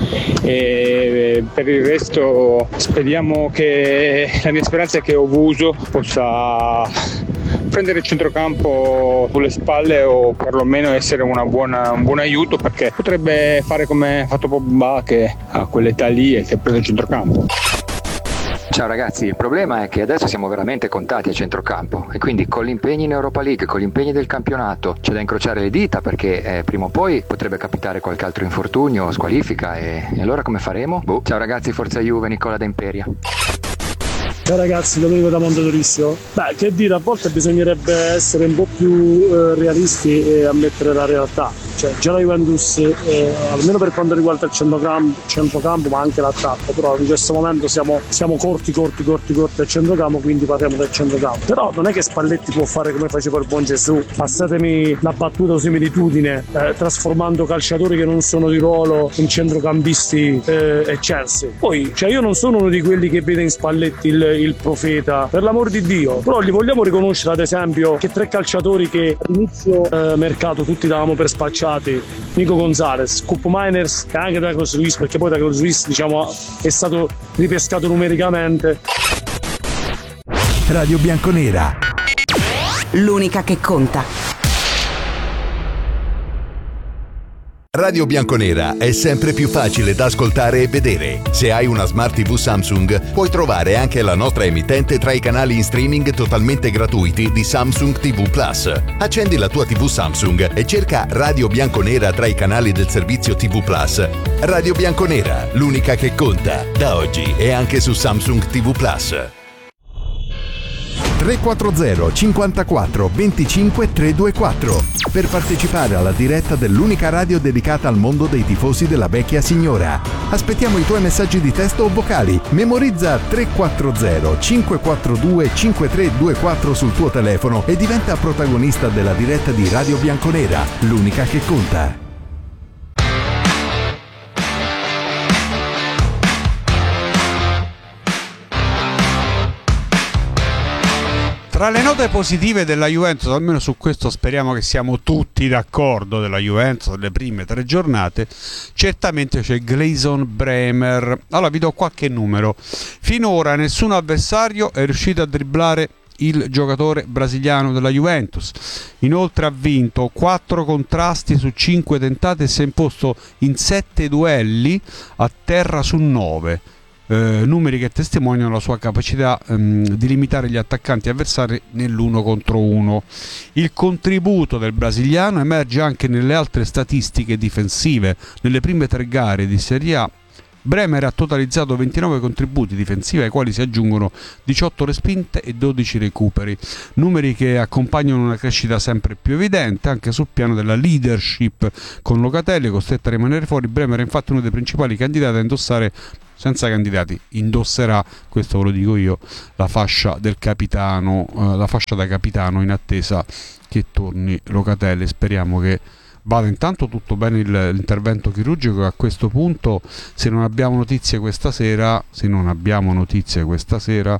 E per il resto speriamo che la mia speranza è che Ovuso possa prendere il centrocampo sulle spalle o perlomeno essere una buona, un buon aiuto, perché potrebbe fare come ha fatto Pogba, che a quell'età lì e si è preso il centrocampo. Ciao ragazzi, il problema è che adesso siamo veramente contati a centrocampo e quindi con gli impegni in Europa League, con gli impegni del campionato c'è da incrociare le dita, perché eh, prima o poi potrebbe capitare qualche altro infortunio o squalifica e, e allora come faremo? Boh. Ciao ragazzi, forza Juve, Nicola da Imperia. Ciao ragazzi, Domenico da Mondadorissimo. Beh, che dire, a volte bisognerebbe essere un po' più eh, realisti e ammettere la realtà. Cioè, già la Juventus, eh, almeno per quanto riguarda il centrocampo, centrocampo ma anche l'attacco, però in questo momento siamo, siamo corti, corti, corti, corti al centrocampo, quindi parliamo del centrocampo. Però non è che Spalletti può fare come faceva il buon Gesù, passatemi la battuta o similitudine, eh, trasformando calciatori che non sono di ruolo in centrocampisti eh, eccelsi. Poi, cioè, io non sono uno di quelli che vede in Spalletti il il profeta, per l'amor di Dio, però gli vogliamo riconoscere ad esempio che tre calciatori che all'inizio eh, mercato tutti davamo per spacciati, Nico Gonzalez, Koop Miners e anche Douglas Luiz, perché poi Douglas Luiz diciamo è stato ripescato numericamente. Radio Bianconera, l'unica che conta. Radio Bianconera è sempre più facile da ascoltare e vedere. Se hai una Smart tivù Samsung, puoi trovare anche la nostra emittente tra i canali in streaming totalmente gratuiti di Samsung tivù Plus. Accendi la tua tivù Samsung e cerca Radio Bianconera tra i canali del servizio tivù Plus. Radio Bianconera, l'unica che conta, da oggi e anche su Samsung tivù Plus. tre quattro zero cinquantaquattro venticinque trecentoventiquattro per partecipare alla diretta dell'unica radio dedicata al mondo dei tifosi della vecchia signora. Aspettiamo i tuoi messaggi di testo o vocali. Memorizza tre quattro zero cinque quattro due cinque tre due quattro sul tuo telefono e diventa protagonista della diretta di Radio Bianconera, l'unica che conta. Tra le note positive della Juventus, almeno su questo speriamo che siamo tutti d'accordo, della Juventus delle prime tre giornate, certamente c'è Gleison Bremer. Allora vi do qualche numero. Finora nessun avversario è riuscito a dribblare il giocatore brasiliano della Juventus. Inoltre ha vinto quattro contrasti su cinque tentati e si è imposto in sette duelli a terra su nove. Eh, numeri che testimoniano la sua capacità ehm, di limitare gli attaccanti avversari nell'uno contro uno. Il contributo del brasiliano emerge anche nelle altre statistiche difensive. Nelle prime tre gare di Serie A Bremer ha totalizzato ventinove contributi difensivi, ai quali si aggiungono diciotto respinte e dodici recuperi, numeri che accompagnano una crescita sempre più evidente anche sul piano della leadership. Con Locatelli costretto a rimanere fuori, Bremer è infatti uno dei principali candidati a indossare, senza candidati, indosserà, questo ve lo dico io, la fascia del capitano, eh, la fascia da capitano, in attesa che torni Locatelli. Speriamo che vada intanto tutto bene il, l'intervento chirurgico, e a questo punto, se non abbiamo notizie questa sera, se non abbiamo notizie questa sera,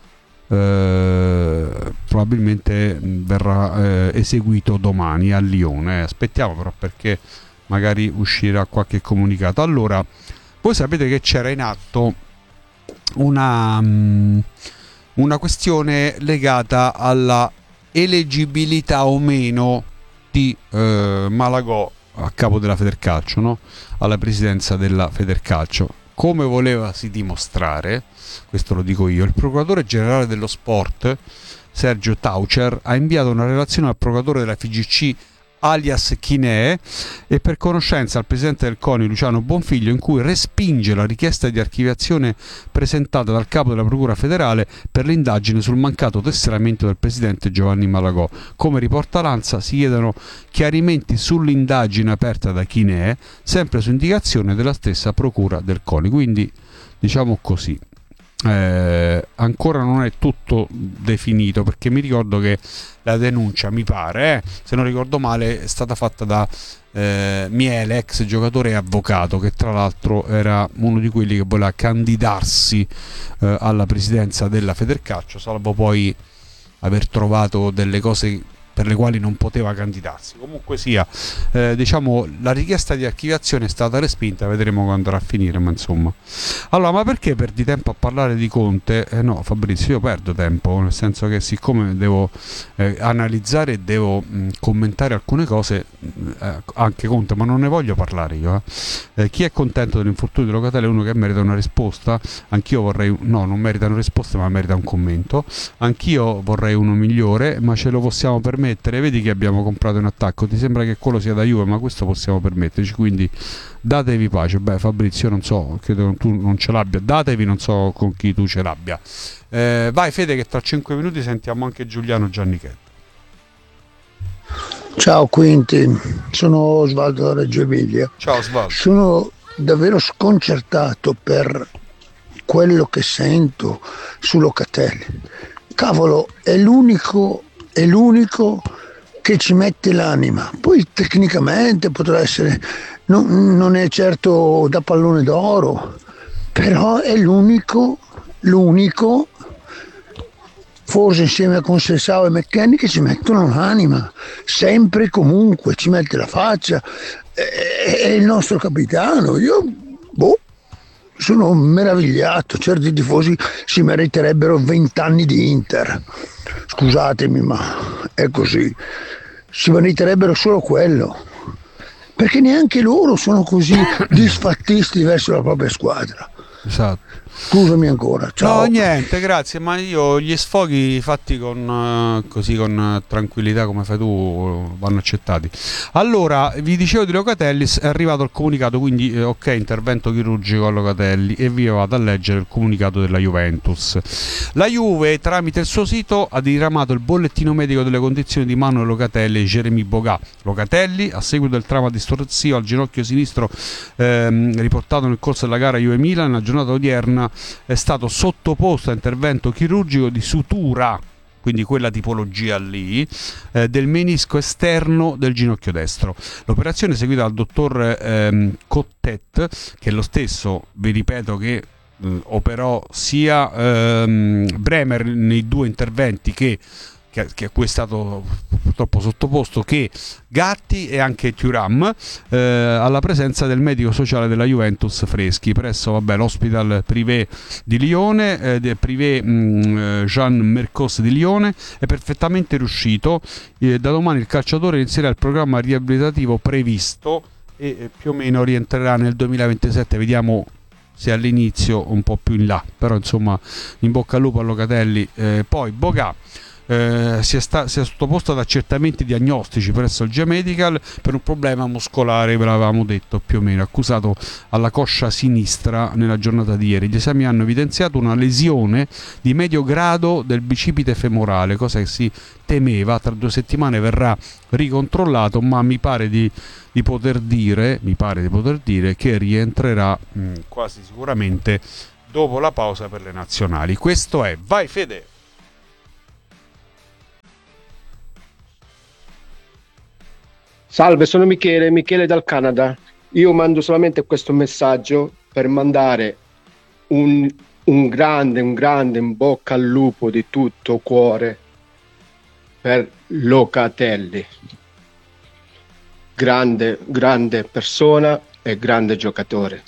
eh, probabilmente verrà eh, eseguito domani a Lione. Eh, aspettiamo però, perché magari uscirà qualche comunicato. Allora, voi sapete che c'era in atto una, um, una questione legata alla eleggibilità o meno di eh, Malagò a capo della Federcalcio, no? Alla presidenza della Federcalcio. come volevasi dimostrare, questo lo dico io, il procuratore generale dello sport Sergio Taucher ha inviato una relazione al procuratore della F I G C alias Chinee e per conoscenza al presidente del CONI Luciano Bonfiglio, in cui respinge la richiesta di archiviazione presentata dal capo della Procura federale per l'indagine sul mancato tesseramento del presidente Giovanni Malagò. Come riporta l'Ansa, si chiedono chiarimenti sull'indagine aperta da Chinee, sempre su indicazione della stessa Procura del CONI. Quindi diciamo così, Eh, ancora non è tutto definito, perché mi ricordo che la denuncia, mi pare, eh, se non ricordo male, è stata fatta da eh, Miele, ex giocatore e avvocato, che tra l'altro era uno di quelli che voleva candidarsi eh, alla presidenza della Federcalcio, salvo poi aver trovato delle cose per le quali non poteva candidarsi. Comunque sia, eh, diciamo, la richiesta di archiviazione è stata respinta, vedremo come andrà a finire, ma insomma. Allora, ma perché perdi tempo a parlare di Conte? Eh no, Fabrizio, io perdo tempo, nel senso che siccome devo eh, analizzare e devo mh, commentare alcune cose, eh, anche Conte, ma non ne voglio parlare io. Eh. Eh, chi è contento dell'infortunio di Locatelli è uno che merita una risposta, anch'io vorrei, no, non merita una risposta, ma merita un commento. Anch'io vorrei uno migliore, ma ce lo possiamo permettere. Vedi che abbiamo comprato un attacco, ti sembra che quello sia da Juve, ma questo possiamo permetterci, quindi datevi pace. Beh, Fabrizio, non so, credo che tu non ce l'abbia, datevi, non so con chi tu ce l'abbia. Eh, vai Fede, che tra cinque minuti sentiamo anche Giuliano Giannichetto. Ciao Quinti, sono Osvaldo da Reggio Emilia. Ciao Osvaldo. Sono davvero sconcertato per quello che sento su Locatelli. Cavolo, è l'unico è l'unico che ci mette l'anima. Poi tecnicamente potrà essere, non, non è certo da pallone d'oro, però è l'unico l'unico forse insieme a Consensao e McKennie, che ci mettono l'anima sempre e comunque, ci mette la faccia, è, è il nostro capitano. Io boh sono meravigliato, certi tifosi si meriterebbero vent'anni di Inter, scusatemi, ma è così, si meriterebbero solo quello, perché neanche loro sono così disfattisti verso la propria squadra. Esatto. Scusami ancora, ciao. No, niente, grazie, ma io gli sfoghi fatti con così con tranquillità come fai tu vanno accettati. Allora, vi dicevo di Locatelli, è arrivato il comunicato, quindi eh, ok, intervento chirurgico a Locatelli, e vi vado a leggere il comunicato della Juventus. La Juve, tramite il suo sito, ha diramato il bollettino medico delle condizioni di Manuel Locatelli e Jeremy Boga. Locatelli, a seguito del trauma distorsivo al ginocchio sinistro ehm, riportato nel corso della gara Juve-Milan, nella giornata odierna è stato sottoposto a intervento chirurgico di sutura, quindi quella tipologia lì, eh, del menisco esterno del ginocchio destro. L'operazione eseguita dal dottor ehm, Cottet, che è lo stesso, vi ripeto, che eh, operò sia ehm, Bremer nei due interventi che Che, che a cui è stato purtroppo sottoposto, che Gatti e anche Thuram, eh, alla presenza del medico sociale della Juventus Freschi presso vabbè, l'Hospital Privé di Lione, eh, Privé mh, Jean Mercos di Lione. È perfettamente riuscito, eh, da domani il calciatore inizierà il programma riabilitativo previsto e eh, più o meno rientrerà nel duemilaventisette, vediamo se all'inizio o un po' più in là, però insomma in bocca al lupo a Locatelli. Eh, poi Boga Eh, si, è sta- si è sottoposto ad accertamenti diagnostici presso il G-Medical per un problema muscolare, ve l'avevamo detto più o meno, accusato alla coscia sinistra nella giornata di ieri. Gli esami hanno evidenziato una lesione di medio grado del bicipite femorale, cosa che si temeva. Tra due settimane verrà ricontrollato, ma mi pare di, di poter dire mi pare di poter dire che rientrerà mh, quasi sicuramente dopo la pausa per le nazionali. Questo è Vai Fede. Salve, sono Michele, Michele dal Canada. Io mando solamente questo messaggio per mandare un, un grande, un grande in bocca al lupo di tutto cuore per Locatelli. Grande, grande persona e grande giocatore.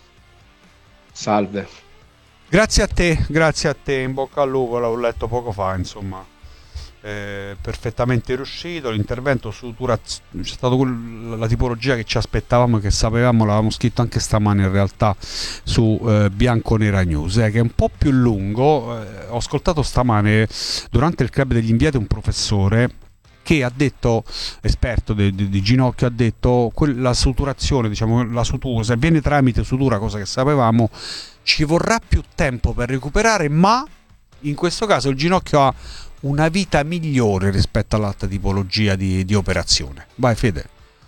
Salve. Grazie a te, grazie a te, in bocca al lupo, l'ho letto poco fa, insomma. eh, perfettamente riuscito. L'intervento sutura c'è stato quel, la tipologia che ci aspettavamo, che sapevamo, l'avevamo scritto anche stamane in realtà su eh, Bianconera News, eh, che è un po' più lungo. Eh, ho ascoltato stamane durante il club degli inviati un professore che ha detto, esperto di, di, di ginocchio, ha detto que- la suturazione, diciamo la sutura, se avviene tramite sutura, cosa che sapevamo, ci vorrà più tempo per recuperare, ma in questo caso il ginocchio ha una vita migliore rispetto all'altra tipologia di, di operazione. Vai Fede.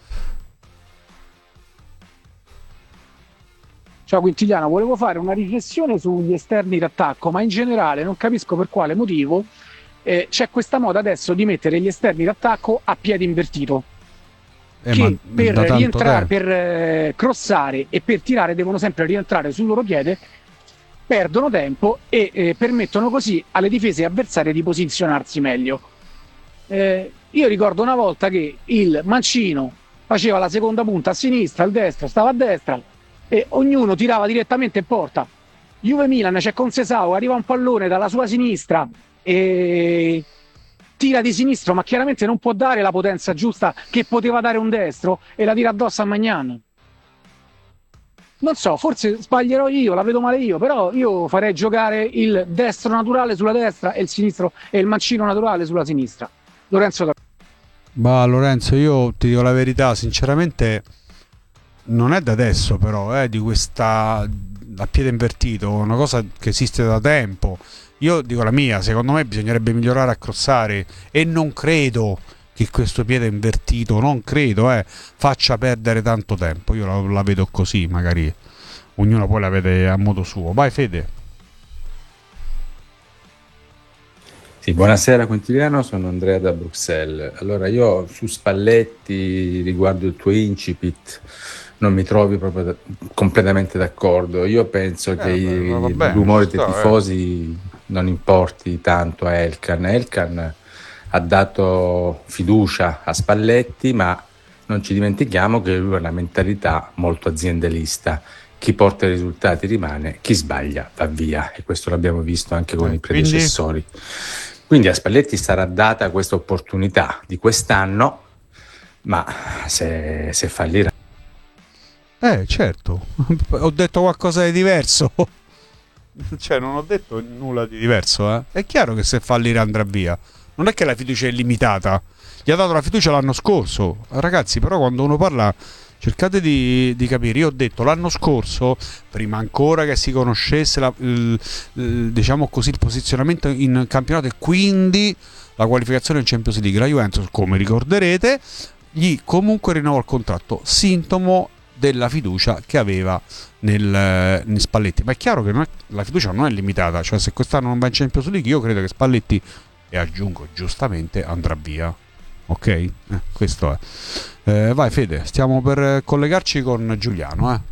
Ciao Quintiliano, volevo fare una riflessione sugli esterni d'attacco, ma in generale non capisco per quale motivo eh, c'è questa moda adesso di mettere gli esterni d'attacco a piede invertito. Eh, che per rientrare, tempo. per eh, crossare e per tirare devono sempre rientrare sul loro piede, perdono tempo e eh, permettono così alle difese avversarie di posizionarsi meglio. Eh, io ricordo una volta che il mancino faceva la seconda punta a sinistra, il destro stava a destra e ognuno tirava direttamente in porta. Juve Milan, c'è Concesao, arriva un pallone dalla sua sinistra e tira di sinistro, ma chiaramente non può dare la potenza giusta che poteva dare un destro e la tira addosso a Maignan. Non so, forse sbaglierò io, la vedo male io, però io farei giocare il destro naturale sulla destra e il sinistro e il mancino naturale sulla sinistra. Lorenzo. Bah, Lorenzo, io ti dico la verità, sinceramente non è da adesso, però eh, di questa a piede invertito, una cosa che esiste da tempo. Io dico la mia, secondo me bisognerebbe migliorare a crossare e non credo che questo piede invertito, non credo, eh, faccia perdere tanto tempo. Io la, la vedo così, magari ognuno poi la vede a modo suo. Vai Fede. Sì, buonasera Quintiliano, sono Andrea da Bruxelles. Allora io su Spalletti, riguardo il tuo incipit, non mi trovi proprio da, completamente d'accordo. Io penso eh, che i, vabbè, il rumore dei tifosi eh. non importi tanto a Elkan. Elkan ha dato fiducia a Spalletti, ma non ci dimentichiamo che lui ha una mentalità molto aziendalista. Chi porta i risultati rimane, chi sbaglia va via, e questo l'abbiamo visto anche con eh, i predecessori. Quindi... quindi a Spalletti sarà data questa opportunità di quest'anno, ma se, se fallirà. Eh, certo, ho detto qualcosa di diverso. Cioè, non ho detto nulla di diverso, eh. È chiaro che se fallirà andrà via. Non è che la fiducia è illimitata. Gli ha dato la fiducia l'anno scorso. Ragazzi, però quando uno parla, cercate di, di capire. Io ho detto l'anno scorso, prima ancora che si conoscesse la, il, il, diciamo così, il posizionamento in campionato e quindi la qualificazione in Champions League, la Juventus, come ricorderete, gli comunque rinnovò il contratto, sintomo della fiducia che aveva nel, nel Spalletti. Ma è chiaro che non è, la fiducia non è limitata, cioè se quest'anno non va in Champions League, io credo che Spalletti, e aggiungo giustamente, andrà via. Ok? Eh, questo è. Eh, vai Fede, stiamo per collegarci con Giuliano. Eh.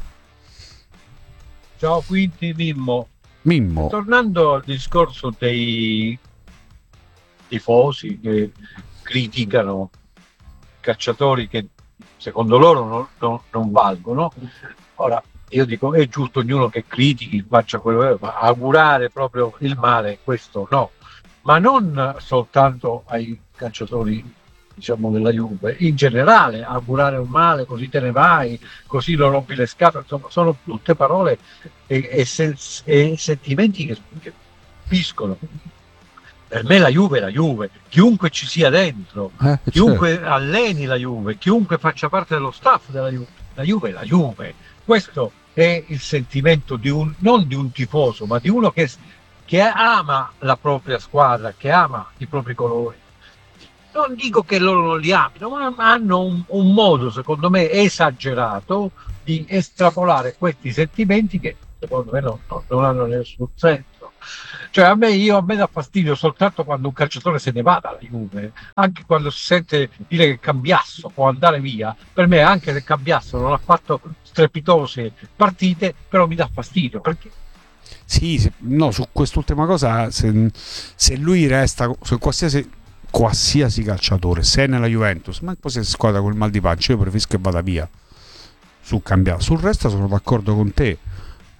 Ciao Quinti, Mimmo. Mimmo. Tornando al discorso dei tifosi che criticano calciatori che secondo loro non, non, non valgono. Ora, io dico, è giusto ognuno che critichi, faccia quello che vuole, ma augurare proprio il male, questo no. Ma non soltanto ai calciatori, diciamo, della Juve, in generale, augurare un male, così te ne vai, così lo rompi le scatole, insomma, sono tutte parole e, e, sen- e sentimenti che, che capiscono. Per me la Juve è la Juve, chiunque ci sia dentro, eh, chiunque certo. alleni la Juve, chiunque faccia parte dello staff della Juve, la Juve è la Juve. Questo è il sentimento di un, non di un tifoso, ma di uno che, che ama la propria squadra, che ama i propri colori. Non dico che loro non li amino, ma hanno un, un modo, secondo me, esagerato di estrapolare questi sentimenti che, secondo me, non, non hanno nessun senso. Cioè a me, io, a me dà fastidio soltanto quando un calciatore se ne va dalla Juve, anche quando si sente dire che Cambiasso può andare via. Per me, anche se Cambiasso non ha fatto strepitose partite, però mi dà fastidio perché sì, se, no, su quest'ultima cosa, se, se lui resta, se qualsiasi qualsiasi calciatore, se è nella Juventus, ma qualsiasi squadra col mal di pancia, io preferisco che vada via su Cambiasso. Sul resto sono d'accordo con te.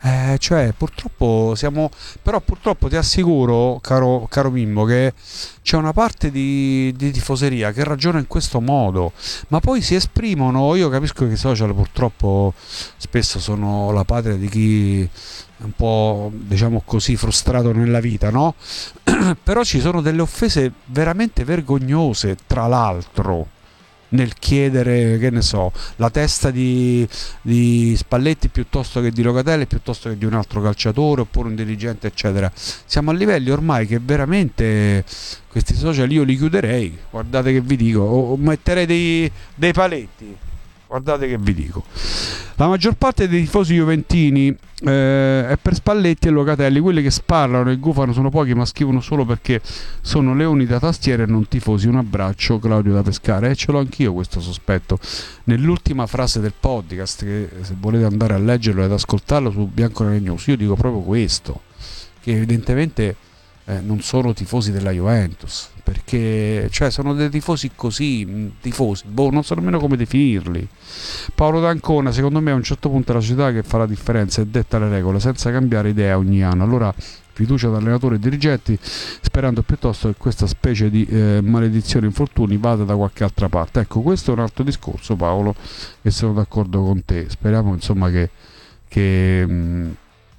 Eh, cioè, purtroppo siamo. Però, purtroppo ti assicuro, caro, caro Mimmo, che c'è una parte di, di tifoseria che ragiona in questo modo, ma poi si esprimono. Io capisco che i social purtroppo spesso sono la patria di chi è un po', diciamo così, frustrato nella vita, no? Però ci sono delle offese veramente vergognose, tra l'altro, nel chiedere, che ne so, la testa di, di Spalletti piuttosto che di Locatelli, piuttosto che di un altro calciatore oppure un dirigente, eccetera. Siamo a livelli ormai che veramente questi social io li chiuderei, guardate che vi dico, o metterei dei, dei paletti, guardate che vi dico. La maggior parte dei tifosi juventini eh, è per Spalletti e Locatelli. Quelli che sparlano e gufano sono pochi, ma scrivono solo perché sono leoni da tastiera e non tifosi. Un abbraccio, Claudio da Pescara. E ce l'ho anch'io questo sospetto. Nell'ultima frase del podcast, che se volete andare a leggerlo ed ascoltarlo su Bianconero News, io dico proprio questo, che evidentemente eh, non sono tifosi della Juventus, perché cioè sono dei tifosi così, tifosi, boh, non so nemmeno come definirli. Paolo D'Ancona, secondo me a un certo punto è la società che fa la differenza e detta le regole senza cambiare idea ogni anno. Allora fiducia da allenatori e dirigenti, sperando piuttosto che questa specie di eh, maledizione infortuni vada da qualche altra parte. Ecco, questo è un altro discorso, Paolo, e sono d'accordo con te. Speriamo insomma che che, mh,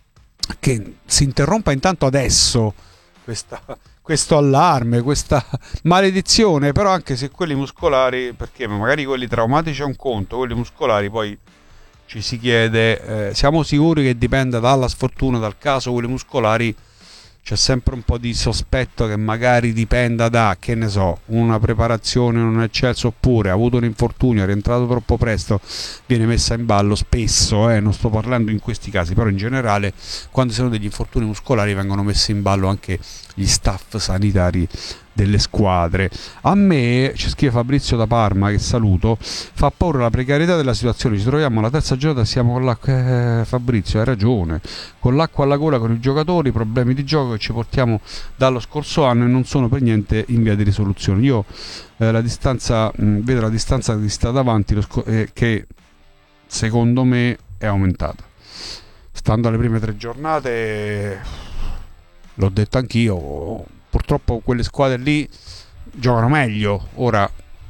che si interrompa intanto adesso questa questo allarme, questa maledizione, però anche se quelli muscolari, perché magari quelli traumatici è un conto, quelli muscolari poi ci si chiede, eh, siamo sicuri che dipenda dalla sfortuna, dal caso. Quelli muscolari c'è sempre un po' di sospetto che magari dipenda da, che ne so, una preparazione non eccelsa, oppure ha avuto un infortunio, è rientrato troppo presto, viene messa in ballo spesso, eh, non sto parlando in questi casi, però in generale quando sono degli infortuni muscolari vengono messi in ballo anche gli staff sanitari delle squadre. A me, ci scrive Fabrizio da Parma, che saluto, fa paura la precarietà della situazione. Ci troviamo alla terza giornata, siamo con l'acqua, eh, Fabrizio hai ragione, con l'acqua alla gola con i giocatori, problemi di gioco che ci portiamo dallo scorso anno e non sono per niente in via di risoluzione. Io eh, la distanza mh, vedo la distanza che sta davanti, lo sc- eh, che secondo me è aumentata stando alle prime tre giornate. L'ho detto anch'io, purtroppo quelle squadre lì giocano meglio. Ora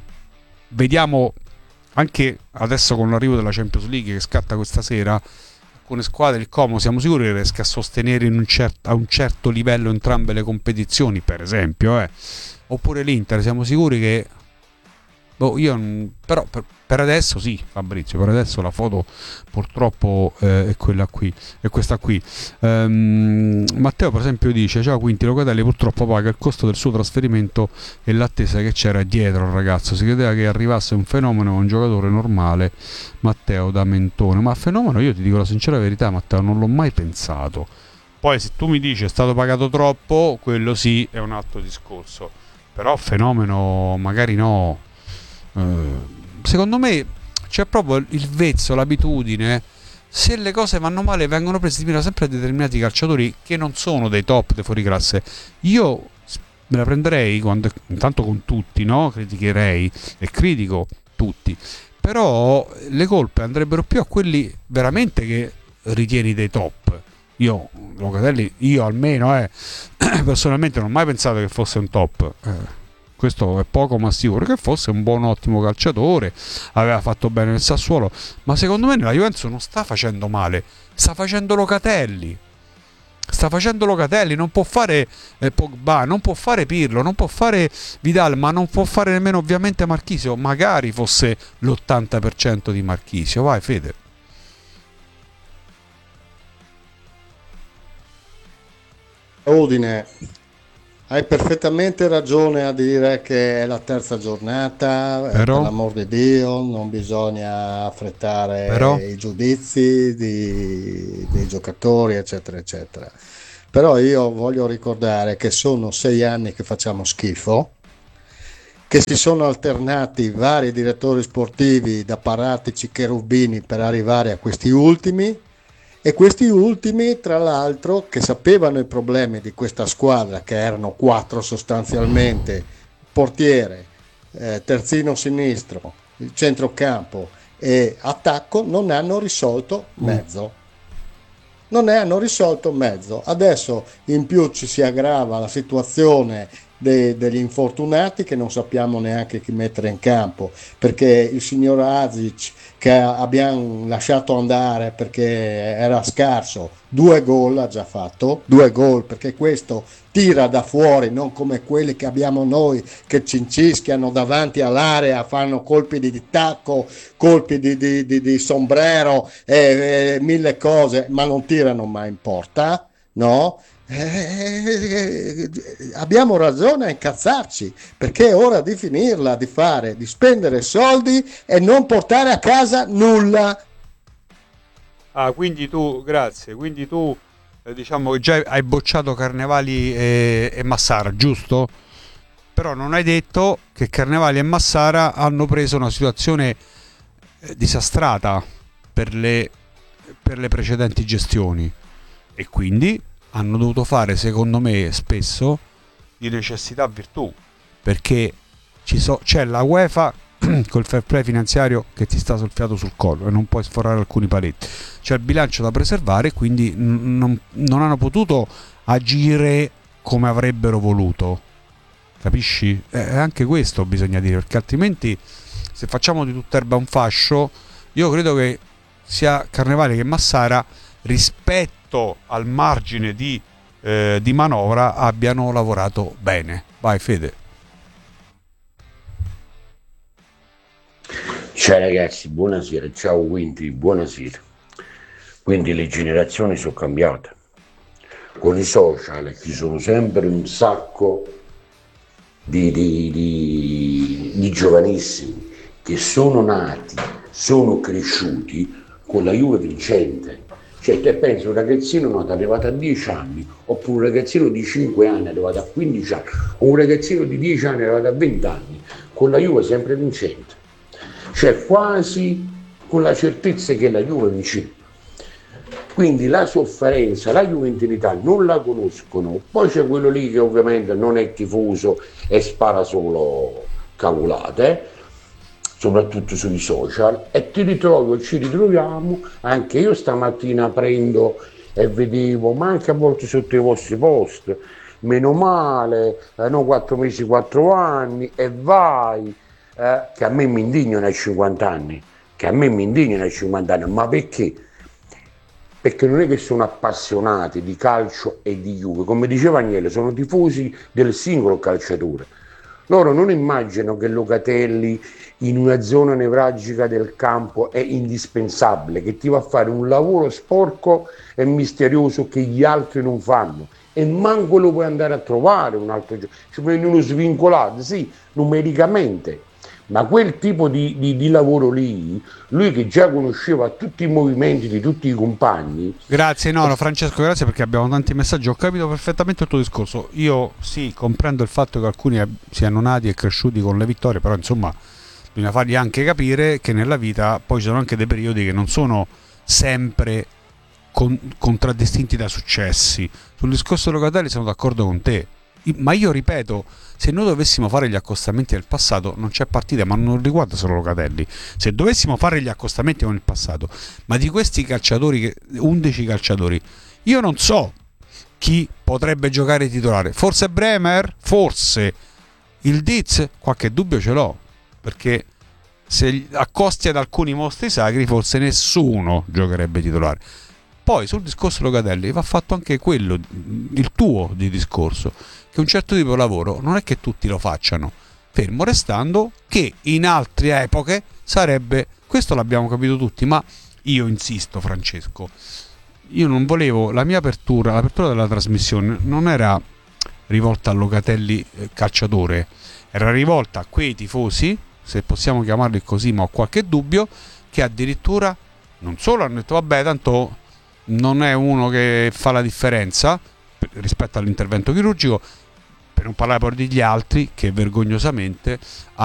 vediamo anche adesso con l'arrivo della Champions League che scatta questa sera, alcune squadre, il Como siamo sicuri che riesca a sostenere in un cert- a un certo livello entrambe le competizioni, per esempio, eh. Oppure l'Inter, siamo sicuri che boh, io però per, per adesso sì, Fabrizio, per adesso la foto purtroppo eh, è quella qui, è questa qui. Um, Matteo per esempio dice: ciao Quinti, Locatelli purtroppo paga il costo del suo trasferimento e l'attesa che c'era dietro al ragazzo, si credeva che arrivasse un fenomeno, un giocatore normale. Matteo da Mentone. Ma fenomeno, io ti dico la sincera verità, Matteo, non l'ho mai pensato. Poi se tu mi dici è stato pagato troppo, quello sì è un altro discorso, però fenomeno magari no. Secondo me c'è proprio il vezzo, l'abitudine. Se le cose vanno male vengono presi di mira sempre determinati calciatori che non sono dei top, dei fuori classe. Io me la prenderei quando, intanto con tutti, no? Criticherei e critico tutti, però le colpe andrebbero più a quelli veramente che ritieni dei top. Io Locatelli, io almeno eh, personalmente non ho mai pensato che fosse un top, eh. Questo è poco ma sicuro che fosse un buon ottimo calciatore, aveva fatto bene nel Sassuolo, ma secondo me nella Juventus non sta facendo male, sta facendo Locatelli sta facendo Locatelli, non può fare eh, Pogba, non può fare Pirlo, non può fare Vidal, ma non può fare nemmeno ovviamente Marchisio, magari fosse l'ottanta per cento di Marchisio. Vai Fede. Udine, hai perfettamente ragione a dire che è la terza giornata, però, per l'amor di Dio non bisogna affrettare però, i giudizi di, dei giocatori eccetera eccetera, però io voglio ricordare che sono sei anni che facciamo schifo, che si sono alternati vari direttori sportivi da Paratici, Cherubini per arrivare a questi ultimi. E questi ultimi, tra l'altro, che sapevano i problemi di questa squadra, che erano quattro sostanzialmente, portiere, eh, terzino sinistro, il centrocampo e attacco, non hanno risolto mezzo. non ne hanno risolto mezzo. Adesso in più ci si aggrava la situazione de- degli infortunati che non sappiamo neanche chi mettere in campo, perché il signor Azic, che abbiamo lasciato andare perché era scarso, due gol ha già fatto, due gol, perché questo tira da fuori, non come quelli che abbiamo noi che cincischiano davanti all'area, fanno colpi di tacco, colpi di, di, di, di sombrero e, e mille cose, ma non tirano mai in porta, no? Eh, abbiamo ragione a incazzarci, perché è ora di finirla, di fare, di spendere soldi e non portare a casa nulla. Ah, quindi tu, grazie, quindi tu eh, diciamo che già hai bocciato Carnevali e, e Massara, giusto? Però non hai detto che Carnevali e Massara hanno preso una situazione eh, disastrata per le, per le precedenti gestioni e quindi hanno dovuto fare, secondo me, spesso di necessità virtù, perché ci so, c'è la UEFA col fair play finanziario che ti sta sul fiato sul collo e non puoi sforare alcuni paletti, c'è il bilancio da preservare, quindi n- non, non hanno potuto agire come avrebbero voluto, capisci? Eh, anche questo bisogna dire, perché altrimenti se facciamo di tutta erba un fascio, io credo che sia Carnevali che Massara rispetto al margine di, eh, di manovra abbiano lavorato bene. Vai Fede. Ciao ragazzi, buonasera, ciao Quinti, buonasera. Quindi le generazioni sono cambiate. Con i social ci sono sempre un sacco di, di, di, di giovanissimi che sono nati, sono cresciuti con la Juve vincente. Cioè te pensi un ragazzino nato arrivato a dieci anni, oppure un ragazzino di cinque anni arrivato a quindici anni, o un ragazzino di dieci anni arrivato a venti anni, con la Juve sempre vincente. Cioè quasi con la certezza che la Juve vince. Quindi la sofferenza, la juventilità non la conoscono. Poi c'è quello lì che ovviamente non è tifoso e spara solo cavolate, soprattutto sui social, e ti ritrovo, ci ritroviamo, anche io stamattina prendo e vedevo, ma anche a volte sotto i vostri post, meno male, eh, no, quattro mesi, quattro anni, e vai, eh, che a me mi indignano ai cinquanta anni, che a me mi indignano ai cinquanta anni, ma perché? Perché non è che sono appassionati di calcio e di Juve, come diceva Agnello, sono tifosi del singolo calciatore. Loro non immaginano che Locatelli in una zona nevralgica del campo è indispensabile, che ti va a fare un lavoro sporco e misterioso che gli altri non fanno, e manco lo puoi andare a trovare un altro giorno, ci prendi uno svincolato, sì, numericamente, ma quel tipo di, di, di lavoro lì, lui che già conosceva tutti i movimenti di tutti i compagni. Grazie, no, no Francesco, grazie, perché abbiamo tanti messaggi, ho capito perfettamente il tuo discorso. Io sì, comprendo il fatto che alcuni siano nati e cresciuti con le vittorie, però insomma bisogna fargli anche capire che nella vita poi ci sono anche dei periodi che non sono sempre con, contraddistinti da successi. Sul discorso Locatelli sono d'accordo con te, ma io ripeto, se noi dovessimo fare gli accostamenti del passato non c'è partita, ma non riguarda solo Locatelli. Se dovessimo fare gli accostamenti con il passato, ma di questi calciatori, undici calciatori, io non so chi potrebbe giocare titolare. Forse Bremer, forse il Diz, qualche dubbio ce l'ho, perché se accosti ad alcuni mostri sacri forse nessuno giocherebbe titolare. Poi sul discorso Locatelli va fatto anche quello, il tuo di discorso, che un certo tipo di lavoro non è che tutti lo facciano, fermo restando che in altre epoche sarebbe, questo l'abbiamo capito tutti, ma io insisto Francesco, io non volevo, la mia apertura, l'apertura della trasmissione non era rivolta a Locatelli eh, calciatore, era rivolta a quei tifosi, se possiamo chiamarli così, ma ho qualche dubbio, che addirittura non solo hanno detto vabbè tanto non è uno che fa la differenza rispetto all'intervento chirurgico, per non parlare poi degli altri che vergognosamente